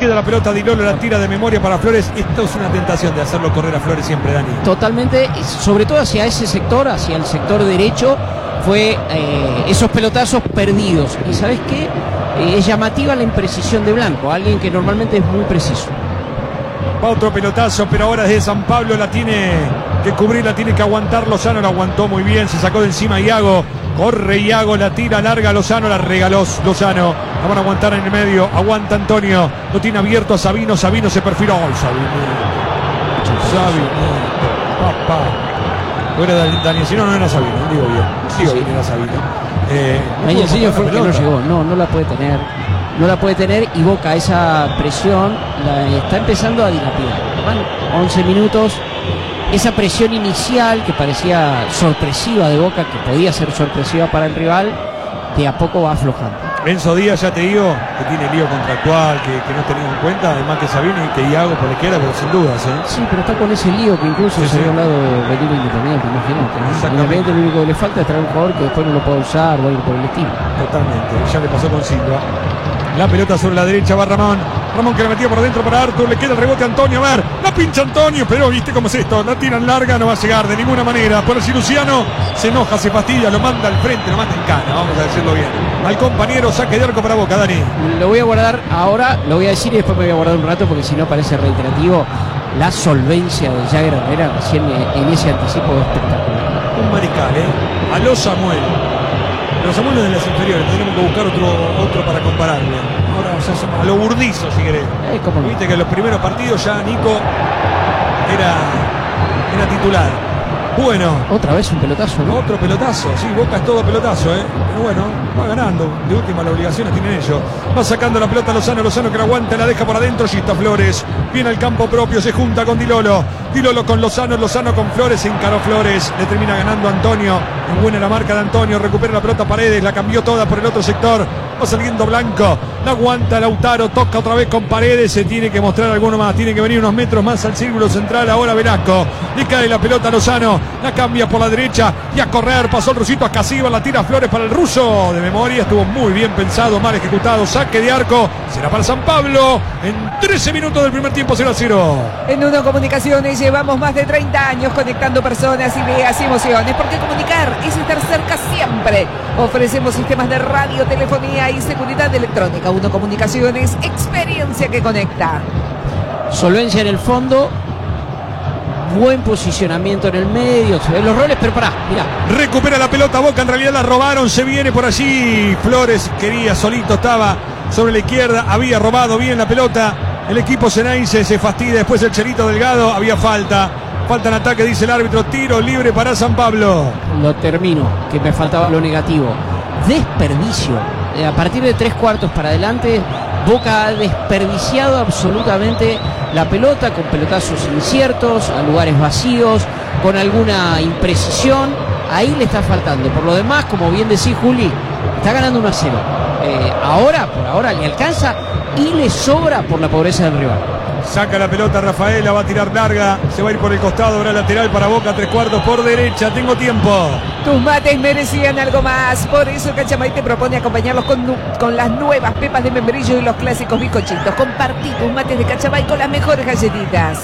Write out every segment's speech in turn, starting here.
queda la pelota, Di Lolo la tira de memoria para Flores. Esto es una tentación de hacerlo correr a Flores siempre, Dani. Totalmente, sobre todo hacia ese sector, hacia el sector derecho, fue esos pelotazos perdidos. Y ¿sabes qué? Es llamativa la imprecisión de Blanco, alguien que normalmente es muy preciso. Va otro pelotazo, pero ahora desde San Pablo la tiene que cubrir, la tiene que aguantar Lozano, la aguantó muy bien, se sacó de encima Iago, corre Iago, la tira larga Lozano, la regaló Lozano, la van a aguantar en el medio, aguanta Antonio, lo tiene abierto a Sabino, Sabino se perfiló, Sabino, papá, fuera Daniel, si no era Sabino, digo bien, era Sabino. Daniel fue el que no llegó, no la puede tener. No la puede tener y Boca esa presión la está empezando a dilapidar. Van 11 minutos. Esa presión inicial que parecía sorpresiva de Boca, que podía ser sorpresiva para el rival, de a poco va aflojando. Enzo Díaz, ya te digo, que tiene lío contractual, que no tenía en cuenta, además que Sabino y que Iago por la izquierda, pero sin dudas. Sí, pero está con ese lío que incluso se había hablado de venir Independiente, imagínate. Independiente lo único que le falta es traer un jugador que después no lo pueda usar o algo por el estilo. Totalmente, ya le pasó con Silva. La pelota sobre la derecha va Ramón. Ramón que la metió por dentro para Arthur. Le queda el rebote a Antonio. A ver, la pincha Antonio. Pero viste cómo es esto. La tiran larga, no va a llegar de ninguna manera. Por así Luciano se enoja, se fastidia, lo manda al frente, lo manda en cana. Vamos a decirlo bien. Al compañero, saque de arco para Boca, Dani. Lo voy a guardar ahora, lo voy a decir y después me voy a guardar un rato porque si no parece reiterativo. La solvencia de Jagger Herrera recién en ese anticipo espectacular. Un mariscal, Aló Samuel. Pero Samuel no es de las inferiores, tenemos que buscar otro para compararle. Ahora a lo Burdizo, si querés. Viste que en los primeros partidos ya Nico era titular. Bueno. Otra vez un pelotazo, ¿no? Otro pelotazo, sí, Boca es todo pelotazo, Pero bueno, va ganando. De última las obligaciones tienen ellos. Va sacando la pelota Lozano que la aguanta, la deja por adentro. Gista Flores. Viene al campo propio, se junta con Di Lolo. Di Lolo con Lozano con Flores. Se encaró Flores. Le termina ganando Antonio. Es buena la marca de Antonio. Recupera la pelota Paredes. La cambió toda por el otro sector. Va saliendo Blanco. La aguanta Lautaro. Toca otra vez con Paredes. Se tiene que mostrar alguno más. Tiene que venir unos metros más al círculo central. Ahora Velasco. Le cae la pelota a Lozano. La cambia por la derecha y a correr. Pasó el rusito a Casíbar. La tira Flores para el ruso. De memoria. Estuvo muy bien pensado. Mal ejecutado. Saque de arco. Será para San Pablo. En 13 minutos del primer tiempo. 0-0. En Uno Comunicaciones llevamos más de 30 años conectando personas, ideas y emociones. Porque comunicar es estar cerca siempre. Ofrecemos sistemas de radio, telefonía y seguridad electrónica. Uno Comunicaciones, experiencia que conecta. Solvencia en el fondo. Buen posicionamiento en el medio, se ven los roles, pero pará, mirá. Recupera la pelota Boca, en realidad la robaron, se viene por allí. Flores quería, solito estaba sobre la izquierda, había robado bien la pelota. El equipo Ceneice se fastidia, después el Chelito Delgado, había falta. Falta en ataque, dice el árbitro, tiro libre para San Pablo. Lo termino, que me faltaba lo negativo. Desperdicio. A partir de 3/4 para adelante, Boca ha desperdiciado absolutamente la pelota con pelotazos inciertos, a lugares vacíos, con alguna imprecisión. Ahí le está faltando. Por lo demás, como bien decís, Juli, está ganando 1-0. Por ahora le alcanza y le sobra por la pobreza del rival. Saca la pelota Rafaela, va a tirar larga, se va a ir por el costado, ahora lateral para Boca, 3/4 por derecha, tengo tiempo. Tus mates merecían algo más, por eso Cachamay te propone acompañarlos con las nuevas pepas de membrillo y los clásicos bizcochitos. Compartí tus mates de Cachamay con las mejores galletitas.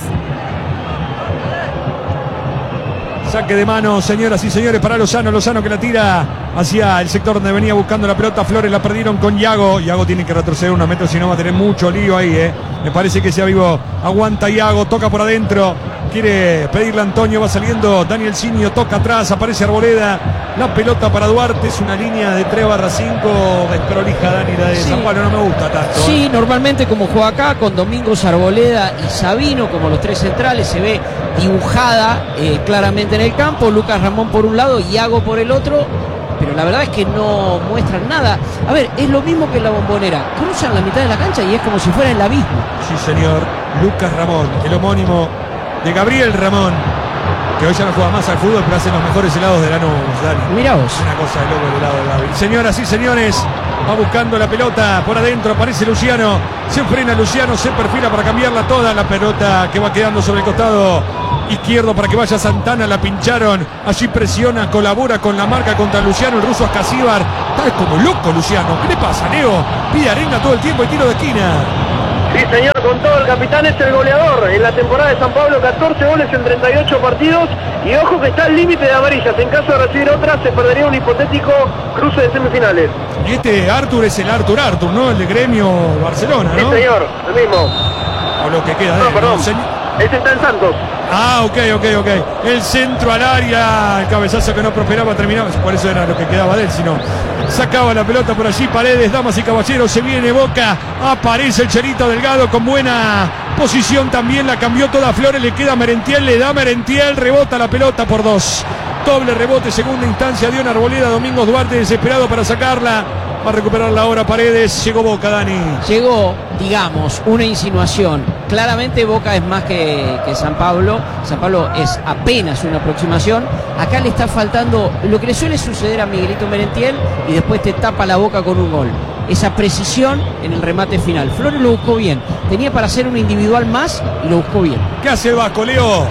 Saque de mano, señoras y señores, para Lozano que la tira hacia el sector donde venía buscando la pelota. Flores la perdieron con Iago. Iago tiene que retroceder unos metros, si no va a tener mucho lío ahí, Me parece que sea vivo. Aguanta Iago, toca por adentro. Quiere pedirle a Antonio, va saliendo Daniel Sinio, toca atrás, aparece Arboleda. La pelota para Duarte, es una línea de 3/5 desprolija, Dani, la de San Pablo, no me gusta tanto. Sí, normalmente como juega acá, con Domingos, Arboleda y Sabino como los tres centrales, se ve dibujada claramente en el campo. Lucas Ramón por un lado, Iago por el otro. Pero la verdad es que no muestran nada. A ver, es lo mismo que en la Bombonera. Cruzan la mitad de la cancha y es como si fuera el abismo. Sí, señor. Lucas Ramón, el homónimo de Gabriel Ramón, que hoy ya no juega más al fútbol, pero hace los mejores helados de Lanús, Dani. Mirá vos. Una cosa de loco el helado de Gabriel. Señoras y señores, va buscando la pelota por adentro, aparece Luciano. Se frena Luciano, se perfila para cambiarla toda. La pelota que va quedando sobre el costado izquierdo para que vaya Santana, la pincharon. Allí presiona, colabora con la marca contra Luciano, el ruso Ascasíbar. Está como loco Luciano. ¿Qué le pasa, Leo? Pide arenga todo el tiempo y tiro de esquina. Sí, señor, con todo, el capitán es el goleador en la temporada de San Pablo, 14 goles en 38 partidos, y ojo que está al límite de amarillas. En caso de recibir otra, se perdería un hipotético cruce de semifinales. Este Artur es el Artur, ¿no? El de Gremio Barcelona, ¿no? Sí, señor, el mismo. O lo que queda de No, él, perdón, ese está en Santos. Ah, ok. El centro al área, el cabezazo que no prosperaba, terminaba, por eso era lo que quedaba de él, sino sacaba la pelota por allí. Paredes, damas y caballeros, se viene Boca, aparece el Cherito Delgado con buena posición también, la cambió toda Flores, le queda Merentiel, le da Merentiel, rebota la pelota por 2. Doble rebote, segunda instancia de una Arboleda, Domingos Duarte desesperado para sacarla. Va a recuperarla ahora Paredes. Llegó Boca, Dani. Llegó, digamos, una insinuación. Claramente Boca es más que San Pablo. San Pablo es apenas una aproximación. Acá le está faltando lo que le suele suceder a Miguelito Merentiel y después te tapa la boca con un gol. Esa precisión en el remate final. Flores lo buscó bien. Tenía para hacer un individual más y lo buscó bien. ¿Qué hace el Vasco, Leo?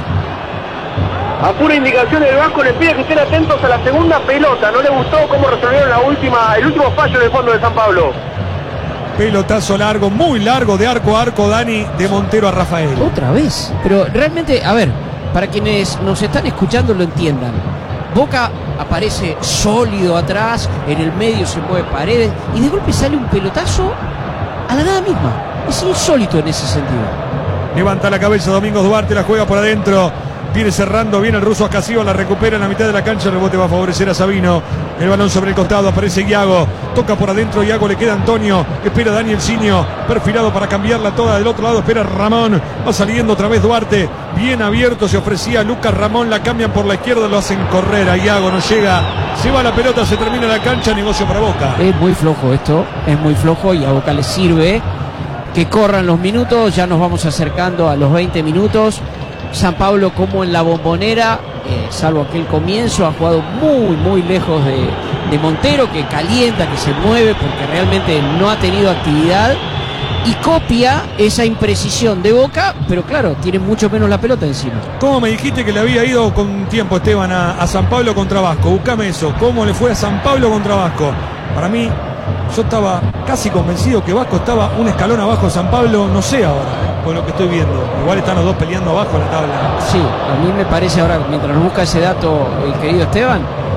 A pura indicación del Vasco le pide que estén atentos a la segunda pelota. No le gustó cómo resolvieron el último fallo en el fondo de San Pablo. Pelotazo largo, muy largo, de arco a arco, Dani, de Montero a Rafael. Otra vez. Pero realmente, a ver, para quienes nos están escuchando lo entiendan. Boca aparece sólido atrás, en el medio se mueve Paredes y de golpe sale un pelotazo a la nada misma. Es insólito en ese sentido. Levanta la cabeza Domingos Duarte, la juega por adentro. Viene cerrando bien el ruso Acasiva, la recupera en la mitad de la cancha, el rebote va a favorecer a Sabino. El balón sobre el costado, aparece Iago, toca por adentro, Iago le queda Antonio, espera Daniel Sinio, perfilado para cambiarla toda del otro lado, espera Ramón, va saliendo otra vez Duarte, bien abierto, se ofrecía Lucas Ramón, la cambian por la izquierda, lo hacen correr, a Iago no llega, se va la pelota, se termina la cancha, negocio para Boca. Es muy flojo esto, es muy flojo y a Boca le sirve que corran los minutos, ya nos vamos acercando a los 20 minutos. San Pablo como en la Bombonera, salvo aquel comienzo, ha jugado muy lejos de Montero, que calienta, que se mueve, porque realmente no ha tenido actividad y copia esa imprecisión de Boca, pero claro, tiene mucho menos la pelota encima. ¿Cómo me dijiste que le había ido con tiempo, Esteban, a San Pablo contra Vasco? Buscame eso, ¿cómo le fue a San Pablo contra Vasco? Para mí, yo estaba casi convencido que Vasco estaba un escalón abajo de San Pablo, no sé ahora, con lo que estoy viendo. Igual están los dos peleando abajo en la tabla. Sí, a mí me parece ahora, mientras nos busca ese dato el querido Esteban,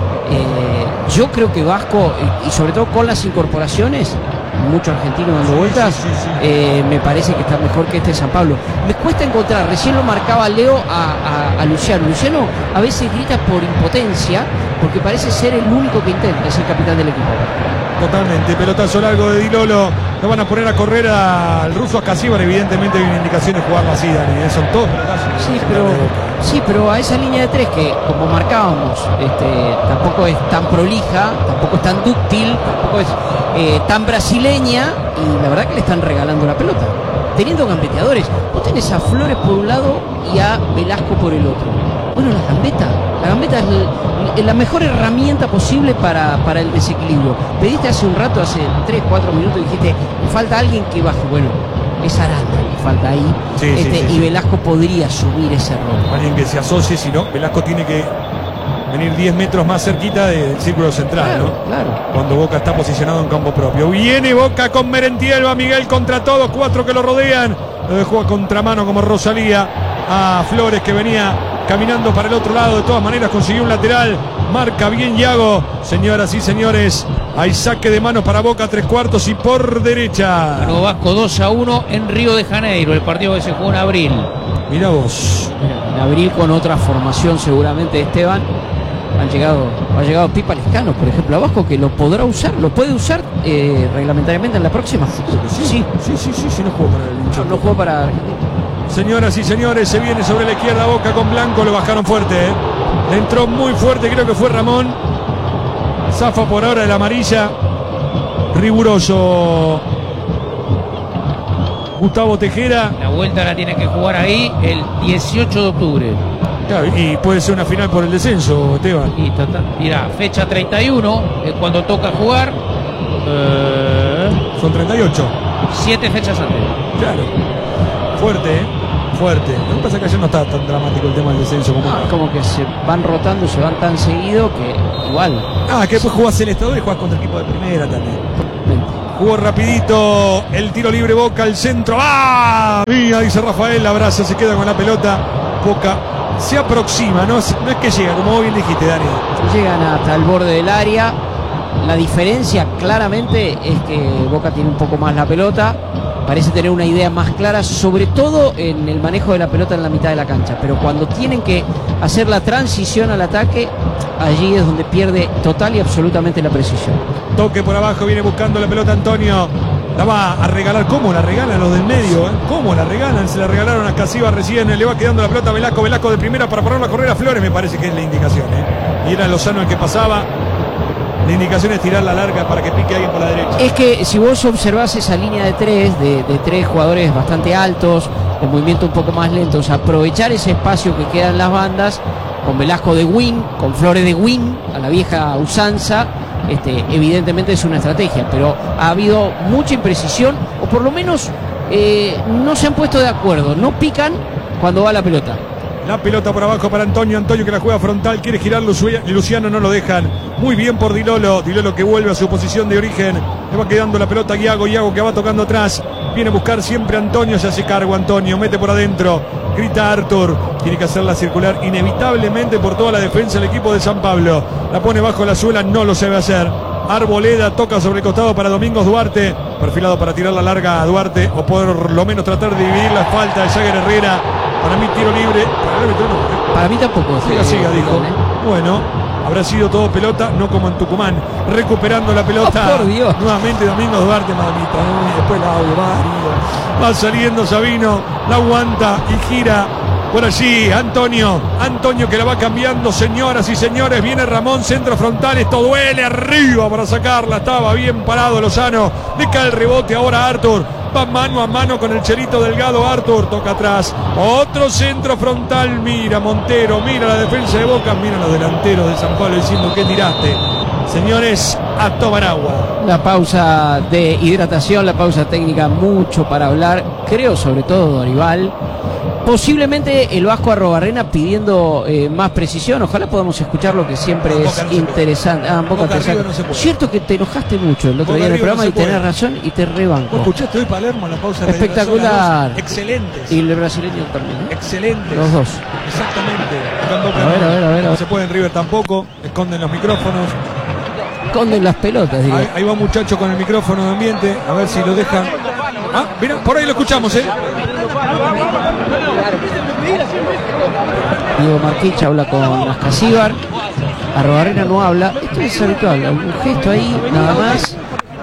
yo creo que Vasco, y sobre todo con las incorporaciones, mucho argentino dando vueltas, sí. Me parece que está mejor que este San Pablo. Me cuesta encontrar, recién lo marcaba Leo a Luciano. Luciano a veces grita por impotencia, porque parece ser el único que intenta, es el capitán del equipo. Totalmente, pelotazo largo de Di Lolo. Lo van a poner a correr al ruso Acasíbar. Evidentemente hay una indicación de jugarlo así, Dani. Son todos pelotazos. Sí, pero a esa línea de tres que, como marcábamos, tampoco es tan prolija, tampoco es tan dúctil, tampoco es tan brasileña, y la verdad que le están regalando la pelota. Teniendo gambeteadores, vos tenés a Flores por un lado y a Velasco por el otro. Bueno, la gambeta es la mejor herramienta posible para el desequilibrio. Pediste hace un rato, hace 3-4 minutos, dijiste, me falta alguien que baje. Bueno, es Aranda que falta ahí. Y Velasco podría asumir ese rol. Alguien que se asocie, si no, Velasco tiene que venir 10 metros más cerquita del círculo central, claro, ¿no? Claro. Cuando Boca está posicionado en campo propio. Viene Boca con Merentiel, va Miguel contra todos, 4 que lo rodean. Lo dejó a contramano como Rosalía a Flores, que venía caminando para el otro lado. De todas maneras consiguió un lateral. Marca bien Iago. Señoras y señores, hay saque de manos para Boca, 3/4 y por derecha. Ganó Vasco 2-1 en Río de Janeiro, el partido que se jugó en abril. Mira vos. En abril con otra formación seguramente, Esteban. Ha llegado Pipa Lescano, por ejemplo, a Vasco, que lo podrá usar, lo puede usar reglamentariamente en la próxima. Sí, no jugó para el hincha. No jugó para... Señoras y señores, se viene sobre la izquierda Boca con Blanco, lo bajaron fuerte, ¿eh? Le entró muy fuerte, creo que fue Ramón. Zafa por ahora de la amarilla. Riguroso Gustavo Tejera. La vuelta la tiene que jugar ahí el 18 de octubre. Claro, y puede ser una final por el descenso, Esteban. Y mirá, fecha 31 es cuando toca jugar. Son 38. 7 fechas antes. Claro. Fuerte, ¿eh? Fuerte. Lo que pasa es que ayer no está tan dramático el tema del descenso como... como que se van rotando, se van tan seguido que igual. Que después jugás el estado y jugás contra el equipo de primera también. Jugó rapidito el tiro libre Boca, el centro. ¡Ah! Mía, dice Rafael, la abraza, se queda con la pelota. Boca se aproxima, no es que llega, como bien dijiste, Dani. Llegan hasta el borde del área. La diferencia claramente es que Boca tiene un poco más la pelota. Parece tener una idea más clara, sobre todo en el manejo de la pelota en la mitad de la cancha. Pero cuando tienen que hacer la transición al ataque, allí es donde pierde total y absolutamente la precisión. Toque por abajo, viene buscando la pelota Antonio. La va a regalar. ¿Cómo la regalan los del medio? ¿Cómo la regalan? Se la regalaron a Casiva recién. Le va quedando la pelota a Velasco. Velasco de primera para ponerla a correr a Flores. Me parece que es la indicación. Y era Lozano el que pasaba. La indicación es tirar la larga para que pique alguien por la derecha. Es que si vos observás esa línea de tres jugadores bastante altos, con movimiento un poco más lentos, aprovechar ese espacio que queda en las bandas, con Velasco de wing, con Flores de wing, a la vieja usanza, evidentemente es una estrategia, pero ha habido mucha imprecisión, o por lo menos no se han puesto de acuerdo, no pican cuando va la pelota. La pelota por abajo para Antonio. Antonio que la juega frontal. Quiere girar Luciano. No lo dejan. Muy bien por Dilolo. Dilolo que vuelve a su posición de origen. Le va quedando la pelota a Iago. Iago que va tocando atrás. Viene a buscar siempre a Antonio. Se hace cargo Antonio. Mete por adentro. Grita Arthur. Tiene que hacerla circular inevitablemente por toda la defensa del equipo de San Pablo. La pone bajo la suela. No lo sabe hacer. Arboleda toca sobre el costado para Domingos Duarte. Perfilado para tirar la larga a Duarte. O por lo menos tratar de dividir la falta de Jagger Herrera. Para mí tiro libre. Para mí tampoco. Siga, dijo. Bueno, habrá sido todo pelota, no como en Tucumán. Recuperando la pelota. Oh, por Dios. Nuevamente Domingos Duarte, mamita. Y después la audio. Va saliendo Sabino. La aguanta y gira. Por allí, Antonio que la va cambiando, señoras y señores. Viene Ramón, centro frontal. Esto duele arriba para sacarla. Estaba bien parado Lozano. Le cae el rebote ahora Arthur. Va mano a mano con el Cherito Delgado. Arthur toca atrás. Otro centro frontal. Mira Montero, mira la defensa de Boca. Mira los delanteros de San Pablo diciendo ¿qué tiraste? Señores, a tomar agua. La pausa de hidratación, la pausa técnica, mucho para hablar. Creo sobre todo Dorival. Posiblemente el Vasco Arrobarrena pidiendo más precisión. Ojalá podamos escuchar lo que siempre es interesante. Boca no se puede. Cierto que te enojaste mucho el otro día en el programa y tenés razón y te rebanco. ¿Vos escuchaste hoy Palermo en la pausa de espectacular. Excelentes. Y el brasileño también. Excelentes. Los dos. Exactamente. A ver. No se puede en River tampoco. Esconden los micrófonos. Esconden las pelotas, digo. Ahí va un muchacho con el micrófono de ambiente. A ver si lo dejan. Ah, mira, por ahí lo escuchamos, Diego Marquich habla con Ascasíbar. Arrobarrena no habla. Esto es habitual. Un gesto ahí, nada más.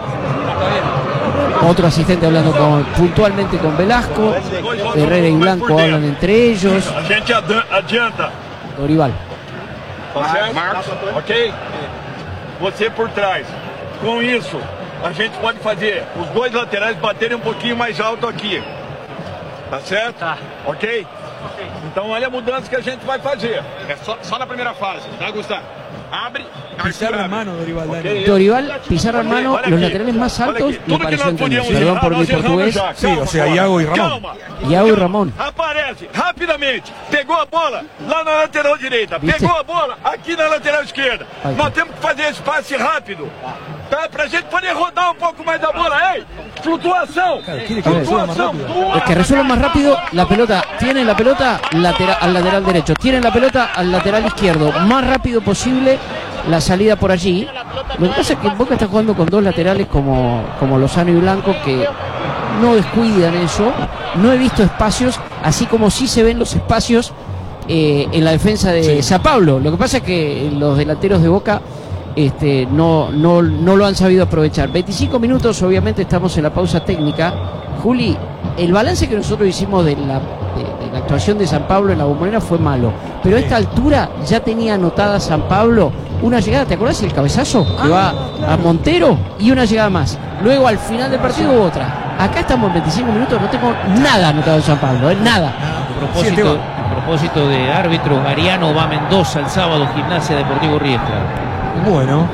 Otro asistente hablando puntualmente con Velasco. Herrera y Blanco hablan entre ellos. A gente adianta. Dorival. Marcos, ok? Você por trás. Com isso, a gente pode fazer os dois laterais baterem pouquinho mais alto aqui. Tá certo? Tá. Ok? Então olha a mudança que a gente vai fazer. É só na primeira fase, tá, Gustavo? Abre. Pizarra en mano, Dorival. Okay. Dorival, pizarra en mano, los laterales más altos, me pareció entender. Perdón por mi portugués. Sí, o sea, Iago y Ramón. Iago y Ramón. Aparece rapidamente, pegou a bola lá na lateral direita, pegou a bola aqui na lateral esquerda. Nós temos que fazer esse passe rápido, tá? Pra gente poder rodar pouco mais a bola, ¿eh? Flutuação. Flutuação. Es que resuelvan más rápido la pelota. Tienen la pelota al lateral derecho. Tienen la pelota al lateral izquierdo. Más rápido posible la salida por allí. Lo que pasa es que Boca está jugando con dos laterales como Lozano y Blanco que no descuidan eso. No he visto espacios, así como sí se ven los espacios en la defensa de San Pablo. Lo que pasa es que los delanteros de Boca no lo han sabido aprovechar. 25 minutos, obviamente estamos en la pausa técnica. Juli, el balance que nosotros hicimos de la actuación de San Pablo en la Bombonera fue malo, pero a esta altura ya tenía anotada San Pablo una llegada, ¿te acordás el cabezazo? Que va a Montero y una llegada más. Luego al final del partido hubo otra. Acá estamos en 25 minutos, no tengo nada anotado en San Pablo, nada. A propósito de árbitro, Ariano va a Mendoza el sábado, Gimnasia Deportivo Riestra. Bueno.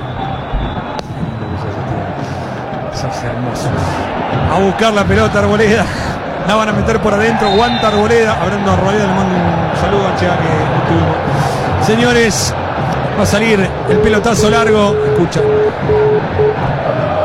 Sos hermoso. A buscar la pelota Arboleda. La van a meter por adentro. Aguanta Arboleda. Hablando a Arboleda, le mando un saludo a Chea que no tuvimos. Señores, va a salir el pelotazo largo. Escucha.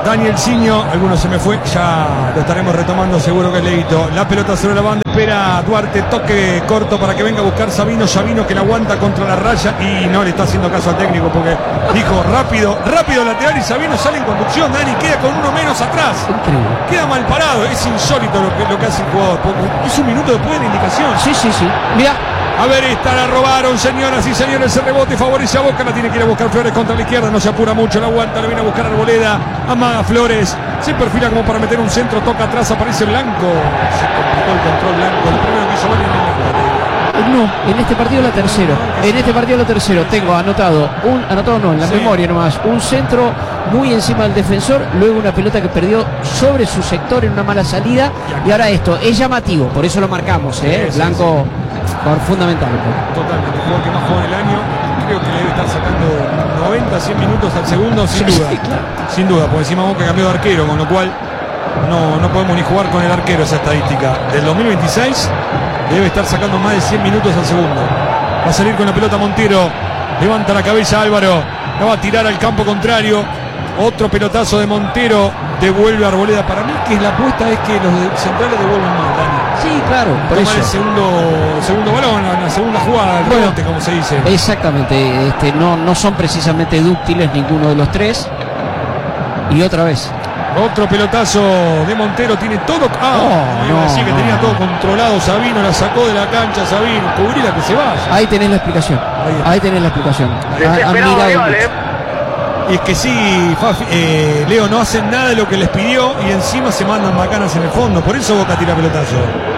Daniel Ciño, alguno se me fue, ya lo estaremos retomando, seguro que es Leito. La pelota sobre la banda, espera Duarte, toque corto para que venga a buscar Sabino que la aguanta contra la raya y no le está haciendo caso al técnico porque dijo rápido lateral y Sabino sale en conducción, Dani, queda con uno menos atrás. Increíble. Queda mal parado, es insólito lo que hace el jugador. Es un minuto después de la indicación. Sí. Mira. A ver, esta la robaron, señoras y señores. El rebote favorece a Boca. La tiene que ir a buscar Flores contra la izquierda. No se apura mucho, la aguanta. La viene a buscar Arboleda. Amaga Flores. Se perfila como para meter un centro. Toca atrás, aparece Blanco. Se complicó el control Blanco. El primero que hizo mal No, en este partido la tercero. Tengo anotado en la memoria nomás, un centro muy encima del defensor, luego una pelota que perdió sobre su sector en una mala salida y ahora esto, es llamativo, por eso lo marcamos, Blanco, jugador fundamental. Totalmente, el jugador que más jugó en el año, creo que le debe estar sacando 90, 100 minutos al segundo, sin duda. Claro. Sin duda, porque encima Boca cambió de arquero, con lo cual no podemos ni jugar con el arquero esa estadística. Del 2026 debe estar sacando más de 100 minutos al segundo. Va a salir con la pelota Montero. Levanta la cabeza Álvaro. La va a tirar al campo contrario. Otro pelotazo de Montero. Devuelve a Arboleda. Para mí que la apuesta es que los centrales devuelven más, Dani. Sí, claro, por Tomar eso. el segundo balón, la segunda jugada, el rebote, como se dice. Exactamente, no son precisamente dúctiles ninguno de los tres. Y otra vez. Otro pelotazo de Montero, tiene todo. Que tenía todo controlado. Sabino la sacó de la cancha. Sabino, cubrila que se vaya. Ahí tenés la explicación. Desesperado rival, Y es que sí, Leo, no hacen nada de lo que les pidió y encima se mandan bacanas en el fondo. Por eso Boca tira pelotazo.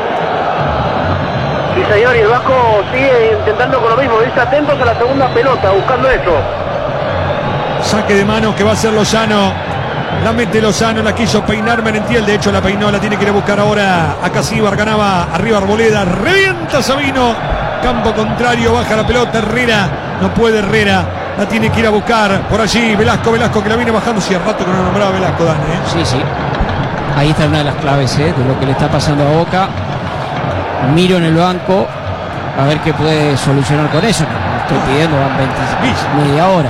Sí, señor, y el Vasco sigue intentando con lo mismo. Dice atentos a la segunda pelota, buscando eso. Saque de manos que va a hacer Lozano. La mete Lozano, la quiso peinar Merentiel, de hecho la peinó, la tiene que ir a buscar ahora a Casíbar, ganaba arriba Arboleda, revienta Sabino, campo contrario, baja la pelota Herrera, no puede Herrera, la tiene que ir a buscar por allí Velasco que la viene bajando, si hace rato que no nombraba Velasco, Dani. Sí, ahí está una de las claves de lo que le está pasando a Boca. Miro en el banco a ver qué puede solucionar con eso, no estoy pidiendo, van 20, media hora.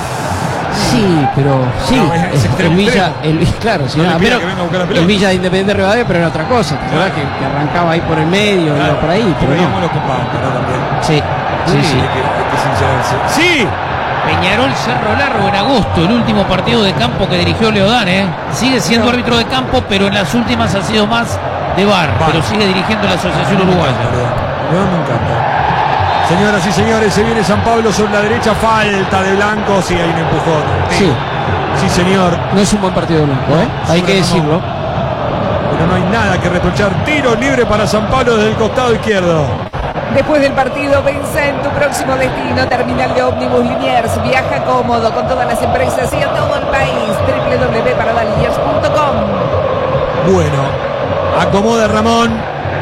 Sí, pero sí, No, es extremo, el Villa, claro, No le pida que venga a buscar la pelota. el Villa de Independiente Rivadavia, pero era otra cosa, ¿te acordás que arrancaba ahí por el medio, Claro, iba por ahí, pero veíamos no. los compañeros también. Sí. Hay que sincerarse. ¡Sí! Peñarol Cerro Largo en agosto, el último partido de campo que dirigió Leodán, Sigue siendo árbitro de campo, pero en las últimas ha sido más de VAR, pero sigue dirigiendo la Asociación Uruguaya. León me encanta. Señoras y señores, se viene San Pablo sobre la derecha, falta de Blanco, sí, hay un empujón. Sí, señor. No es un buen partido de Blanco, hay que decirlo. Pero no hay nada que reprochar. Tiro libre para San Pablo desde el costado izquierdo. Después del partido, pensa en tu próximo destino. Terminal de ómnibus Liniers. Viaja cómodo con todas las empresas y a todo el país. www.paradaliniers.com. Bueno, acomoda Ramón.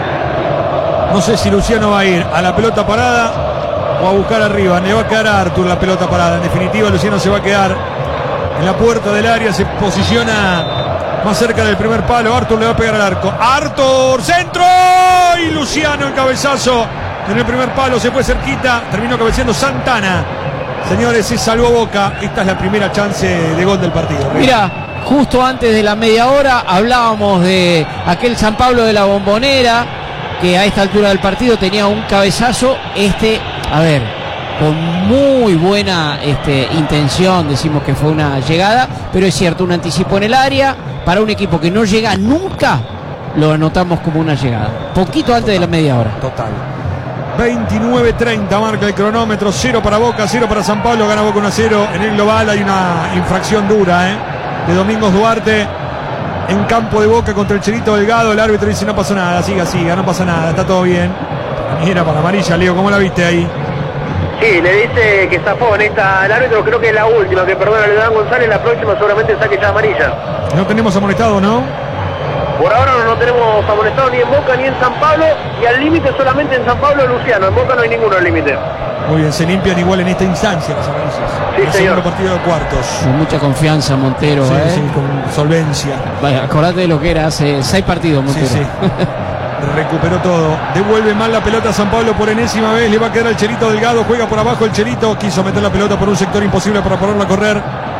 No sé si Luciano va a ir a la pelota parada o a buscar arriba. Le va a quedar a Artur la pelota parada. En definitiva, Luciano se va a quedar en la puerta del área. Se posiciona más cerca del primer palo. Artur le va a pegar al arco. Artur, centro. Y Luciano el cabezazo en el primer palo. Se fue cerquita. Terminó cabeceando Santana. Señores, se salvó Boca. Esta es la primera chance de gol del partido. Mira, justo antes de la media hora hablábamos de aquel San Pablo de la Bombonera, que a esta altura del partido tenía un cabezazo, con muy buena intención, decimos que fue una llegada, pero es cierto, un anticipo en el área, para un equipo que no llega nunca, lo anotamos como una llegada, poquito antes de la media hora. Total. 29:30 marca el cronómetro, 0 para Boca, 0 para San Pablo, gana Boca 1-0, en el global hay una infracción dura, de Domingos Duarte. En campo de Boca contra el Chelito Delgado, el árbitro dice no pasó nada, siga, no pasa nada, está todo bien. Mira para amarilla, Leo, ¿cómo la viste ahí? Sí, le dice que zafó en esta, el árbitro creo que es la última, que perdona a Leodán González, la próxima seguramente saque ya amarilla. No tenemos amonestado, ¿no? Por ahora no tenemos amonestado ni en Boca ni en San Pablo, y al límite solamente en San Pablo Luciano, en Boca no hay ninguno al límite. Muy bien, se limpian igual en esta instancia las amarillas. Sí, el señor. segundo partido de cuartos. Con mucha confianza Montero, Sí, con solvencia. Vaya, acordate de lo que era hace 6 partidos Montero. Sí. Recuperó todo. Devuelve mal la pelota a San Pablo por enésima vez. Le va a quedar al Chelito Delgado. Juega por abajo el Chelito. Quiso meter la pelota por un sector imposible para ponerla a correr.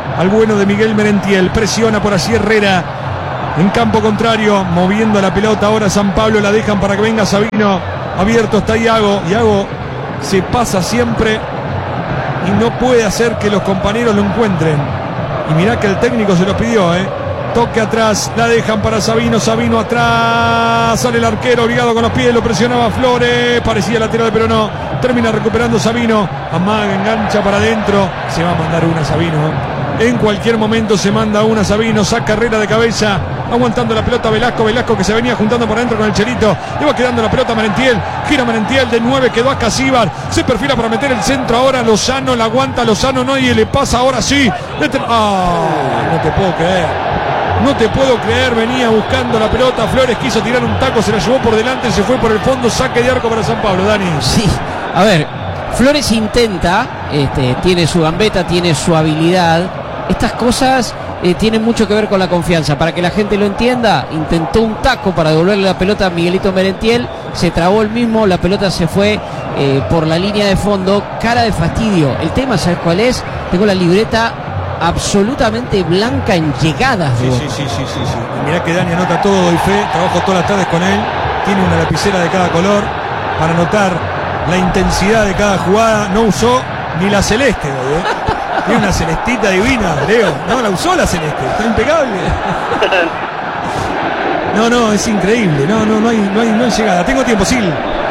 al bueno de Miguel Merentiel. Presiona por allí Herrera. En campo contrario, moviendo la pelota ahora San Pablo, la dejan para que venga Sabino. Abierto está Iago. Iago se pasa siempre y no puede hacer que los compañeros lo encuentren. Y mirá que el técnico se lo pidió, Toque atrás, la dejan para Sabino. Sabino atrás, sale el arquero obligado con los pies, lo presionaba Flores. Parecía lateral, pero no. Termina recuperando Sabino. Amaga, engancha para adentro. Se va a mandar una Sabino. En cualquier momento se manda una Sabino. Saca Herrera de cabeza. Aguantando la pelota Velasco. Velasco que se venía juntando por adentro con el Chelito. Le va quedando la pelota a Merentiel. Gira Merentiel de 9. Quedó a Casíbar. Se perfila para meter el centro ahora. Lozano la aguanta. Lozano no. Y le pasa ahora sí. No te puedo creer. No te puedo creer. Venía buscando la pelota. Flores quiso tirar un taco. Se la llevó por delante. Se fue por el fondo. Saque de arco para San Pablo. Dani. Sí. A ver. Flores intenta. Tiene su gambeta. Tiene su habilidad. Estas cosas tienen mucho que ver con la confianza. Para que la gente lo entienda, intentó un taco para devolverle la pelota a Miguelito Merentiel, se trabó el mismo, la pelota se fue por la línea de fondo. Cara de fastidio. El tema, ¿sabes cuál es? Tengo la libreta absolutamente blanca en llegadas. Sí. Y mirá que Dani anota todo, doy fe. Trabajo todas las tardes con él. Tiene una lapicera de cada color para anotar la intensidad de cada jugada. No usó ni la celeste, Tiene una celestita divina, Leo. No, la usó la celeste. Está impecable. No, es increíble. No hay llegada. Tengo tiempo, Sil.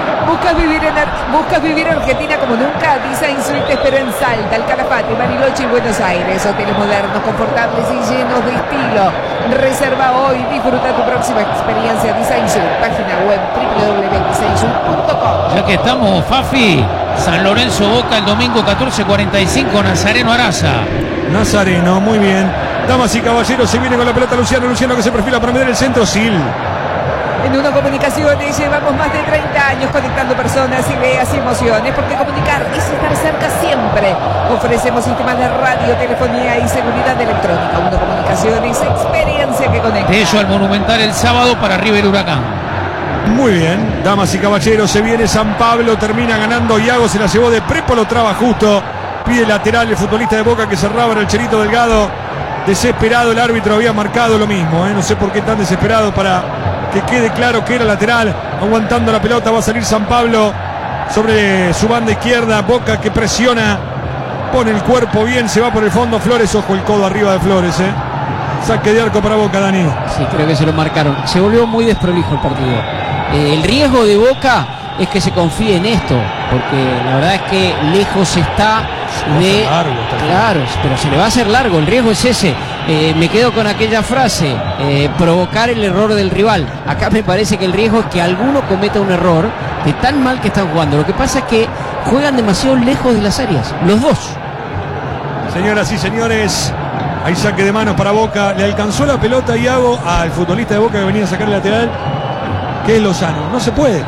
¿Buscas vivir en Argentina como nunca? Design Suite te espera en Salta, El Calafate, Bariloche y Buenos Aires. Hoteles modernos, confortables y llenos de estilo. Reserva hoy, disfruta tu próxima experiencia. Design Suite, página web www.designsuite.com. Ya que estamos, Fafi, San Lorenzo Boca el domingo 14:45, Nazareno Araza. Nazareno, muy bien. Damas y caballeros, se viene con la pelota Luciano que se perfila para meter el centro. Sil. En Uno Comunicaciones llevamos más de 30 años conectando personas, ideas y emociones, porque comunicar es estar cerca siempre. Ofrecemos sistemas de radio, telefonía y seguridad electrónica. Uno Comunicaciones, experiencia que conecta. De ello al Monumental el sábado para River Huracán. Muy bien, damas y caballeros, se viene San Pablo, termina ganando Iago, se la llevó de prepo, lo traba justo. Pide lateral el futbolista de Boca que cerraba en el Chelito Delgado. Desesperado, el árbitro había marcado lo mismo, no sé por qué tan desesperado, para que quede claro que era lateral. Aguantando la pelota va a salir San Pablo sobre su banda izquierda. Boca que presiona, pone el cuerpo bien, se va por el fondo. Flores, ojo el codo arriba de Flores, Saque de arco para Boca, Dani. Sí, creo que se lo marcaron. Se volvió muy desprolijo el partido. El riesgo de Boca es que se confíe en esto, porque la verdad es que lejos está de... Claro, pero se le va a hacer largo, el riesgo es ese. Me quedo con aquella frase, provocar el error del rival. Acá me parece que el riesgo es que alguno cometa un error de tan mal que están jugando. Lo que pasa es que juegan demasiado lejos de las áreas, los dos. Señoras y señores, hay saque de manos para Boca. Le alcanzó la pelota Iago al futbolista de Boca que venía a sacar el lateral, que es Lozano. No se puede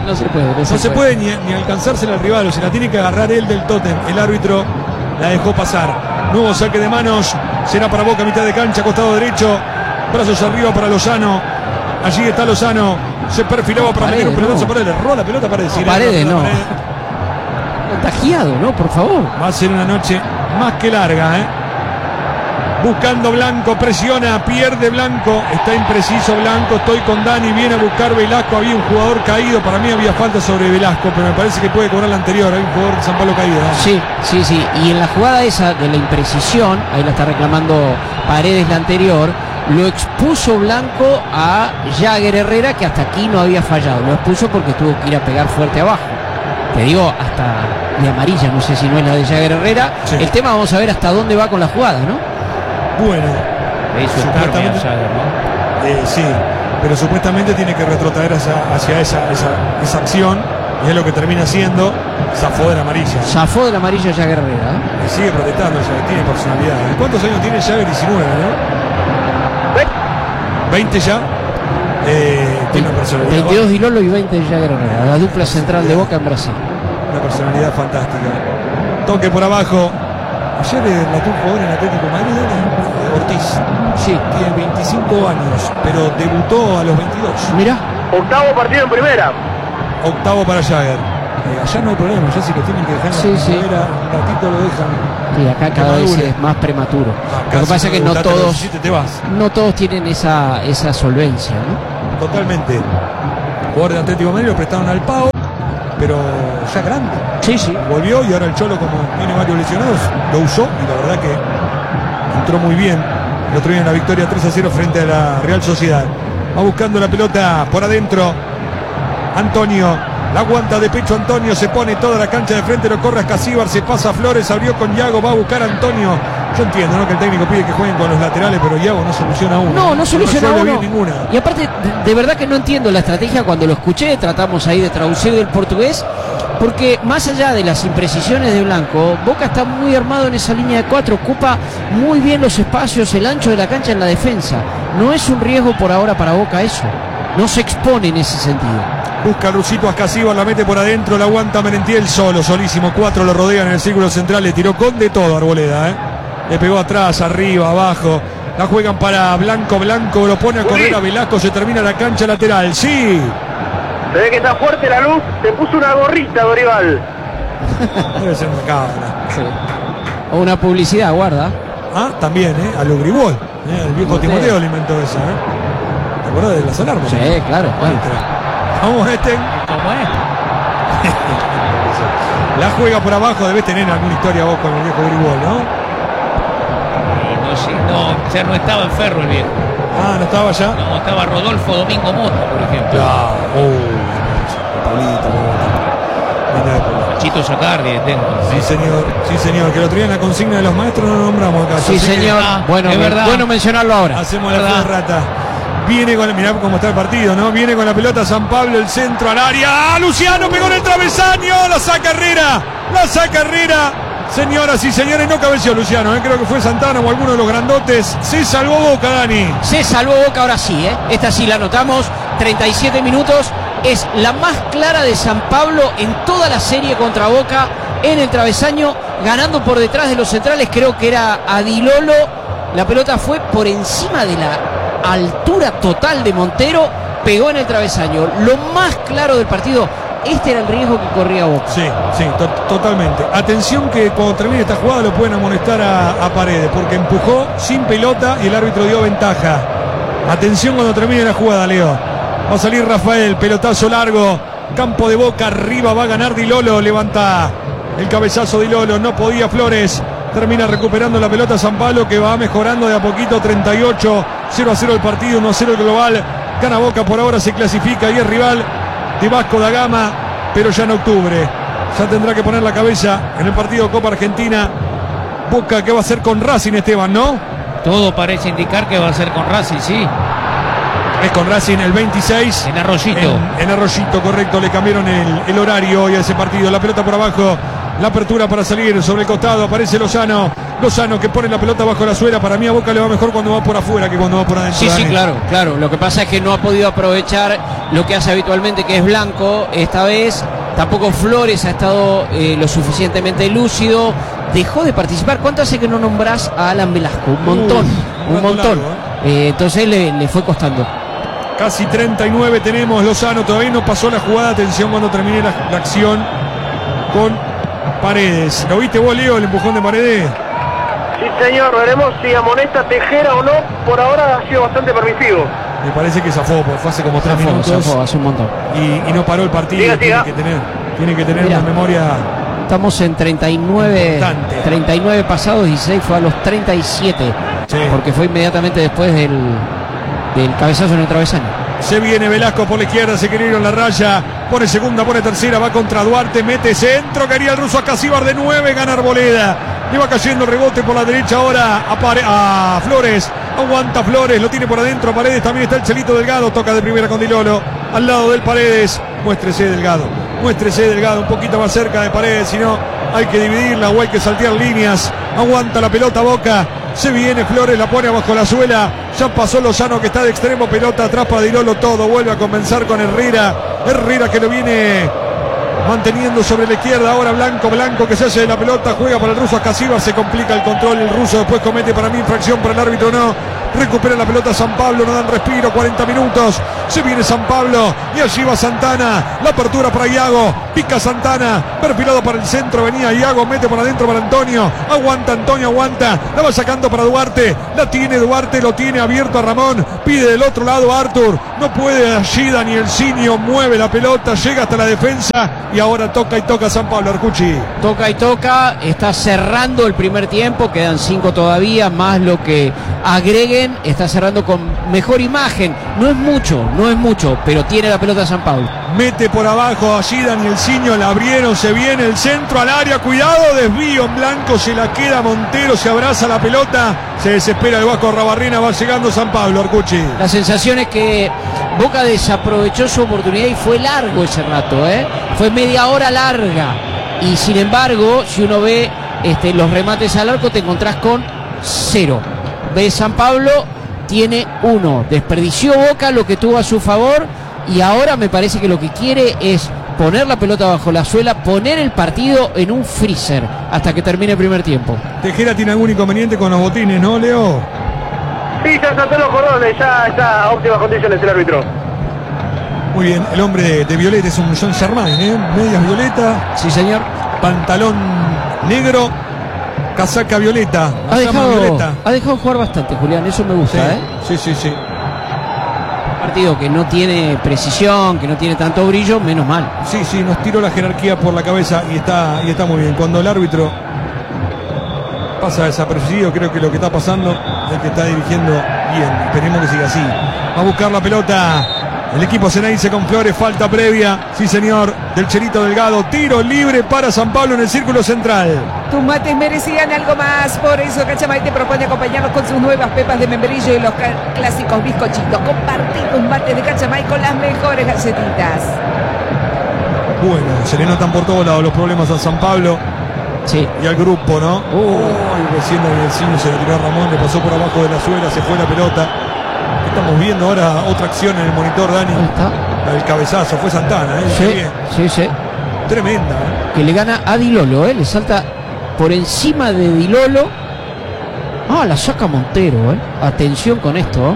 ni alcanzársela al rival, o se la tiene que agarrar él del tótem. El árbitro la dejó pasar. Nuevo saque de manos, será para Boca, mitad de cancha, costado derecho, brazos arriba para Lozano. Allí está Lozano, se perfilaba para meter un pelotazo. Paredes, le erró la pelota, Paredes. Paredes no. Contagiado, ¿no? Por favor. Va a ser una noche más que larga, Buscando Blanco, presiona, pierde Blanco, está impreciso Blanco, estoy con Dani, viene a buscar Velasco, había un jugador caído, para mí había falta sobre Velasco, pero me parece que puede cobrar la anterior, hay un jugador de San Pablo caído. Sí, y en la jugada esa de la imprecisión, ahí la está reclamando Paredes, la anterior, lo expuso Blanco a Jagger Herrera, que hasta aquí no había fallado, lo expuso porque tuvo que ir a pegar fuerte abajo. Te digo, hasta de amarilla, no sé si no es la de Jagger Herrera. Sí. El tema, vamos a ver hasta dónde va con la jugada, ¿no? Bueno, supuestamente, sí, pero supuestamente tiene que retrotraer hacia esa acción, y es lo que termina haciendo. Zafó de la amarilla. Zafó de la amarilla Jagger Herrera. Y sigue protestando, Jagger, tiene personalidad. ¿Cuántos años tiene Jagger? 19, ¿no? 20 ya. Tiene una personalidad. 22 de Lolo y 20 de Jagger Herrera, la dupla central de Boca en Brasil. Una personalidad fantástica. Toque por abajo. Ayer la tuvo un jugador en Atlético de Madrid, Ortiz. Sí, tiene 25 años, pero debutó a los 22. Mirá. Octavo partido en primera. Octavo para Jagger. allá no hay problema, ya si lo tienen que dejar en la primavera, un ratito lo dejan. Sí, acá cada vez es más prematuro. Lo que pasa es que no todos tienen esa solvencia, ¿no? Totalmente. Jugador de Atlético de Madrid lo prestaron al Pau, pero ya grande. Sí, sí. Volvió y ahora el Cholo, como tiene varios lesionados, lo usó y la verdad que entró muy bien. El otro día en la victoria 3-0 frente a la Real Sociedad. Va buscando la pelota por adentro. Antonio, la aguanta de pecho Antonio, se pone toda la cancha de frente, lo corre a Escasíbar, se pasa a Flores, abrió con Yago, va a buscar a Antonio. Yo entiendo, ¿no?, que el técnico pide que jueguen con los laterales, pero Yago no soluciona uno. No soluciona uno. Bien ninguna. Y aparte, de verdad que no entiendo la estrategia. Cuando lo escuché, tratamos ahí de traducir del portugués, porque más allá de las imprecisiones de Blanco, Boca está muy armado en esa línea de 4, ocupa muy bien los espacios, el ancho de la cancha en la defensa. No es un riesgo por ahora para Boca eso. No se expone en ese sentido. Busca a Rusito Ascasíbar, la mete por adentro, la aguanta Merentiel solísimo. 4 lo rodean en el círculo central, le tiró con de todo Arboleda, Le pegó atrás, arriba, abajo. La juegan para Blanco, lo pone a correr a Velasco, se termina la cancha lateral. Sí. Se ve que está fuerte la luz, se puso una gorrita Dorival. Debe ser una cámara. Sí. O una publicidad, guarda. Ah, también, a lo Gribol. El viejo Timoteo le inventó esa, ¿Te acuerdas de las alarmas? Sí, claro. Vamos, ¿Cómo es? La juega por abajo, debes tener alguna historia vos con el viejo Gribol, ¿no? No, ya no estaba en Ferro el viejo. Ah, ¿no estaba ya? No, estaba Rodolfo Domingo Mota, por ejemplo. Chito Sacardi, tengo. Sí, señor, que lo traían la consigna de los maestros, no lo nombramos acá. Sí, señor. Bueno, es verdad. Bueno mencionarlo ahora. Hacemos la fe rata. Viene con, mirá cómo está el partido, ¿no? Viene con la pelota San Pablo, el centro al área. ¡Ah, Luciano pegó en el travesaño! La saca Herrera. Señoras y señores, no cabeció Luciano, creo que fue Santana o alguno de los grandotes. Se salvó Boca, Dani. Se salvó Boca ahora sí, Esta sí la anotamos. 37 minutos. Es la más clara de San Pablo en toda la serie contra Boca, en el travesaño, ganando por detrás de los centrales. Creo que era Adilolo. La pelota fue por encima de la altura total de Montero, pegó en el travesaño. Lo más claro del partido. Este era el riesgo que corría Boca. Sí, totalmente. Atención que cuando termine esta jugada lo pueden amonestar a Paredes, porque empujó sin pelota y el árbitro dio ventaja. Atención cuando termine la jugada, Leo. Va a salir Rafael, pelotazo largo, campo de Boca, arriba va a ganar Dilolo, levanta el cabezazo Dilolo, no podía Flores, termina recuperando la pelota San Pablo, que va mejorando de a poquito. 38, 0-0 el partido, 1-0 el global, gana Boca, por ahora se clasifica y es rival de Vasco da Gama, pero ya en octubre ya tendrá que poner la cabeza en el partido Copa Argentina. Boca, que va a hacer con Racing, Esteban, ¿no? Todo parece indicar que va a ser con Racing, sí. Es con Racing el 26. En Arroyito. En Arroyito, correcto. Le cambiaron el horario hoy a ese partido. La pelota por abajo. La apertura para salir sobre el costado. Aparece Lozano. Lozano que pone la pelota bajo la suela. Para mí a Boca le va mejor cuando va por afuera que cuando va por adentro. Sí, claro. Lo que pasa es que no ha podido aprovechar lo que hace habitualmente, que es Blanco. Esta vez tampoco Flores ha estado lo suficientemente lúcido. Dejó de participar. ¿Cuánto hace que no nombrás a Alan Velasco? Un montón. Largo, entonces le fue costando. Casi 39 tenemos. Lozano todavía no pasó la jugada. Atención cuando termine la acción con Paredes. ¿Lo viste vos, Leo, el empujón de Paredes? Sí, señor. Veremos si amonesta Tejera o no. Por ahora ha sido bastante permisivo. Me parece que zafó, porque fue hace como 3 minutos. Zafó hace un montón. Y no paró el partido. Siga. Tiene que tener una memoria. Estamos en 39. Importante. 39 pasados, 16 fue a los 37. Sí. Porque fue inmediatamente después del cabezazo en el travesaño. Se viene Velasco por la izquierda, se quiere ir en la raya, pone segunda, pone tercera, va contra Duarte, mete centro, quería el ruso Ascasíbar de 9, gana Arboleda, le va cayendo rebote por la derecha ahora a Flores, aguanta Flores, lo tiene por adentro, Paredes, también está el Chelito Delgado, toca de primera con Dilolo, al lado del Paredes, muéstrese Delgado, un poquito más cerca de Paredes, si no hay que dividirla o hay que saltear líneas, aguanta la pelota Boca. Se viene Flores, la pone abajo la suela. Ya pasó Lozano que está de extremo, pelota atrás para Dilolo, todo. Vuelve a comenzar con Herrera. Herrera que lo viene manteniendo sobre la izquierda. Ahora Blanco que se hace de la pelota. Juega para el ruso Ascasíbar. Se complica el control. El ruso después comete para mí infracción, para el árbitro no. Recupera la pelota San Pablo, no dan respiro. 40 minutos. Se viene San Pablo y allí va Santana. La apertura para Iago. Pica Santana, perfilado para el centro, venía Iago, mete por adentro para Antonio. Aguanta Antonio, aguanta. La va sacando para Duarte. La tiene Duarte, lo tiene abierto a Ramón. Pide del otro lado a Artur. No puede Ashida ni el Sinio. Mueve la pelota, llega hasta la defensa. Y ahora toca y toca San Pablo, Arcucci. Toca y toca, está cerrando el primer tiempo, quedan 5 todavía, más lo que agreguen, está cerrando con mejor imagen. No es mucho, pero tiene la pelota San Pablo. Mete por abajo a Gidan y el Sinio, la abrieron, se viene el centro al área, cuidado, desvío en blanco, se la queda Montero, se abraza la pelota, se desespera el Vasco Rabarrena, va llegando San Pablo, Arcucci. La sensación es que Boca desaprovechó su oportunidad y fue largo ese rato, fue media hora larga. Y sin embargo, si uno ve los remates al arco, te encontrás con 0. Ve San Pablo, tiene 1. Desperdició Boca lo que tuvo a su favor y ahora me parece que lo que quiere es poner la pelota bajo la suela, poner el partido en un freezer hasta que termine el primer tiempo. Tejera tiene algún inconveniente con los botines, ¿no, Leo? Sí, ya saltó los cordones, ya está a óptimas condiciones el árbitro. Muy bien, el hombre de violeta es un Jean Germain, medias violeta. Sí, señor. Pantalón negro, casaca violeta. Ha dejado jugar bastante, Julián, eso me gusta, Sí. Partido que no tiene precisión, que no tiene tanto brillo, menos mal. Sí, nos tiró la jerarquía por la cabeza y está muy bien. Cuando el árbitro pasa desapercibido, creo que lo que está pasando es que está dirigiendo bien. Esperemos que siga así. Va a buscar la pelota el equipo Ceneice con Flores, falta previa, sí señor, del Cherito Delgado, tiro libre para San Pablo en el círculo central. Tus mates merecían algo más, por eso Cachamay te propone acompañarnos con sus nuevas pepas de membrillo y los clásicos bizcochitos. Compartir tus mates de Cachamay con las mejores galletitas. Bueno, se le notan por todos lados los problemas a San Pablo. Sí. Y al grupo, ¿no? Recién el Cine se le tiró a Ramón, le pasó por abajo de la suela, se fue la pelota. Estamos viendo ahora otra acción en el monitor, Dani. Ahí está. El cabezazo, fue Santana, Sí. Tremenda, Que le gana a Di Lolo, le salta por encima de Di Lolo. La saca Montero, Atención con esto.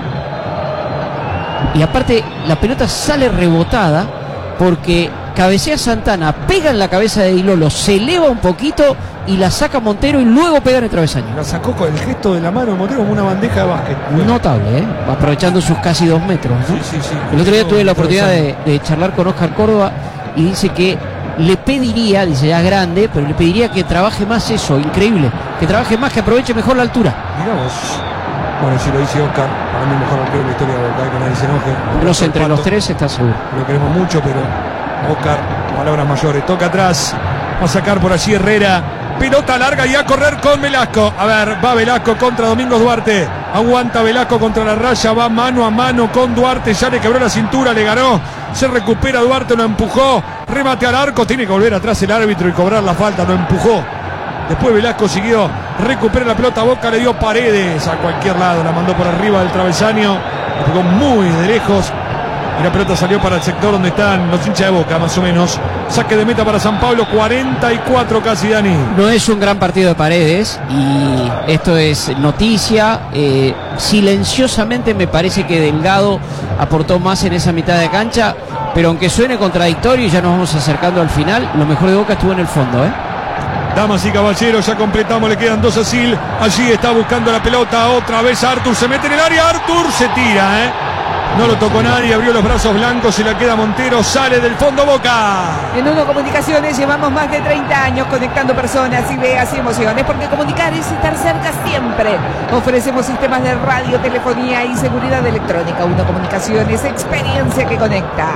Y aparte, la pelota sale rebotada porque cabecea Santana, pega en la cabeza de Di Lolo, se eleva un poquito y la saca Montero y luego pega en el travesaño. La sacó con el gesto de la mano de Montero como una bandeja de básquet. Notable, aprovechando sus casi 2 metros, ¿no? Sí. El otro día tuve la oportunidad de charlar con Oscar Córdoba y dice que le pediría, dice ya es grande, pero le pediría que trabaje más eso, increíble, que trabaje más, que aproveche mejor la altura. Mirá vos. Bueno, si lo dice Oscar, para mí mejor arquero de la historia de Boca, que nadie se enoje. No sé, entre los tres está seguro. Lo queremos mucho, pero Oscar, palabras mayores, toca atrás, va a sacar por allí Herrera, pelota larga y a correr con Velasco. A ver, va Velasco contra Domingos Duarte, aguanta Velasco contra la raya, va mano a mano con Duarte, ya le quebró la cintura, le ganó, se recupera Duarte, lo empujó, remate al arco, tiene que volver atrás el árbitro y cobrar la falta, lo empujó. Después Velasco siguió, recupera la pelota, Boca le dio Paredes a cualquier lado, la mandó por arriba del travesaño, le pegó muy de lejos y la pelota salió para el sector donde están los hinchas de Boca, más o menos. Saque de meta para San Pablo, 44 casi, Dani. No es un gran partido de Paredes y esto es noticia. Silenciosamente me parece que Delgado aportó más en esa mitad de cancha, pero aunque suene contradictorio y ya nos vamos acercando al final, lo mejor de Boca estuvo en el fondo, Damas y caballeros, ya completamos, le quedan 2 a Sil. Allí está buscando la pelota, otra vez Artur, se mete en el área, Artur se tira, No lo tocó nadie, abrió los brazos blancos, se la queda Montero, sale del fondo Boca. En Uno Comunicaciones llevamos más de 30 años conectando personas, ideas y emociones, porque comunicar es estar cerca siempre. Ofrecemos sistemas de radio, telefonía y seguridad electrónica. Uno Comunicaciones, experiencia que conecta.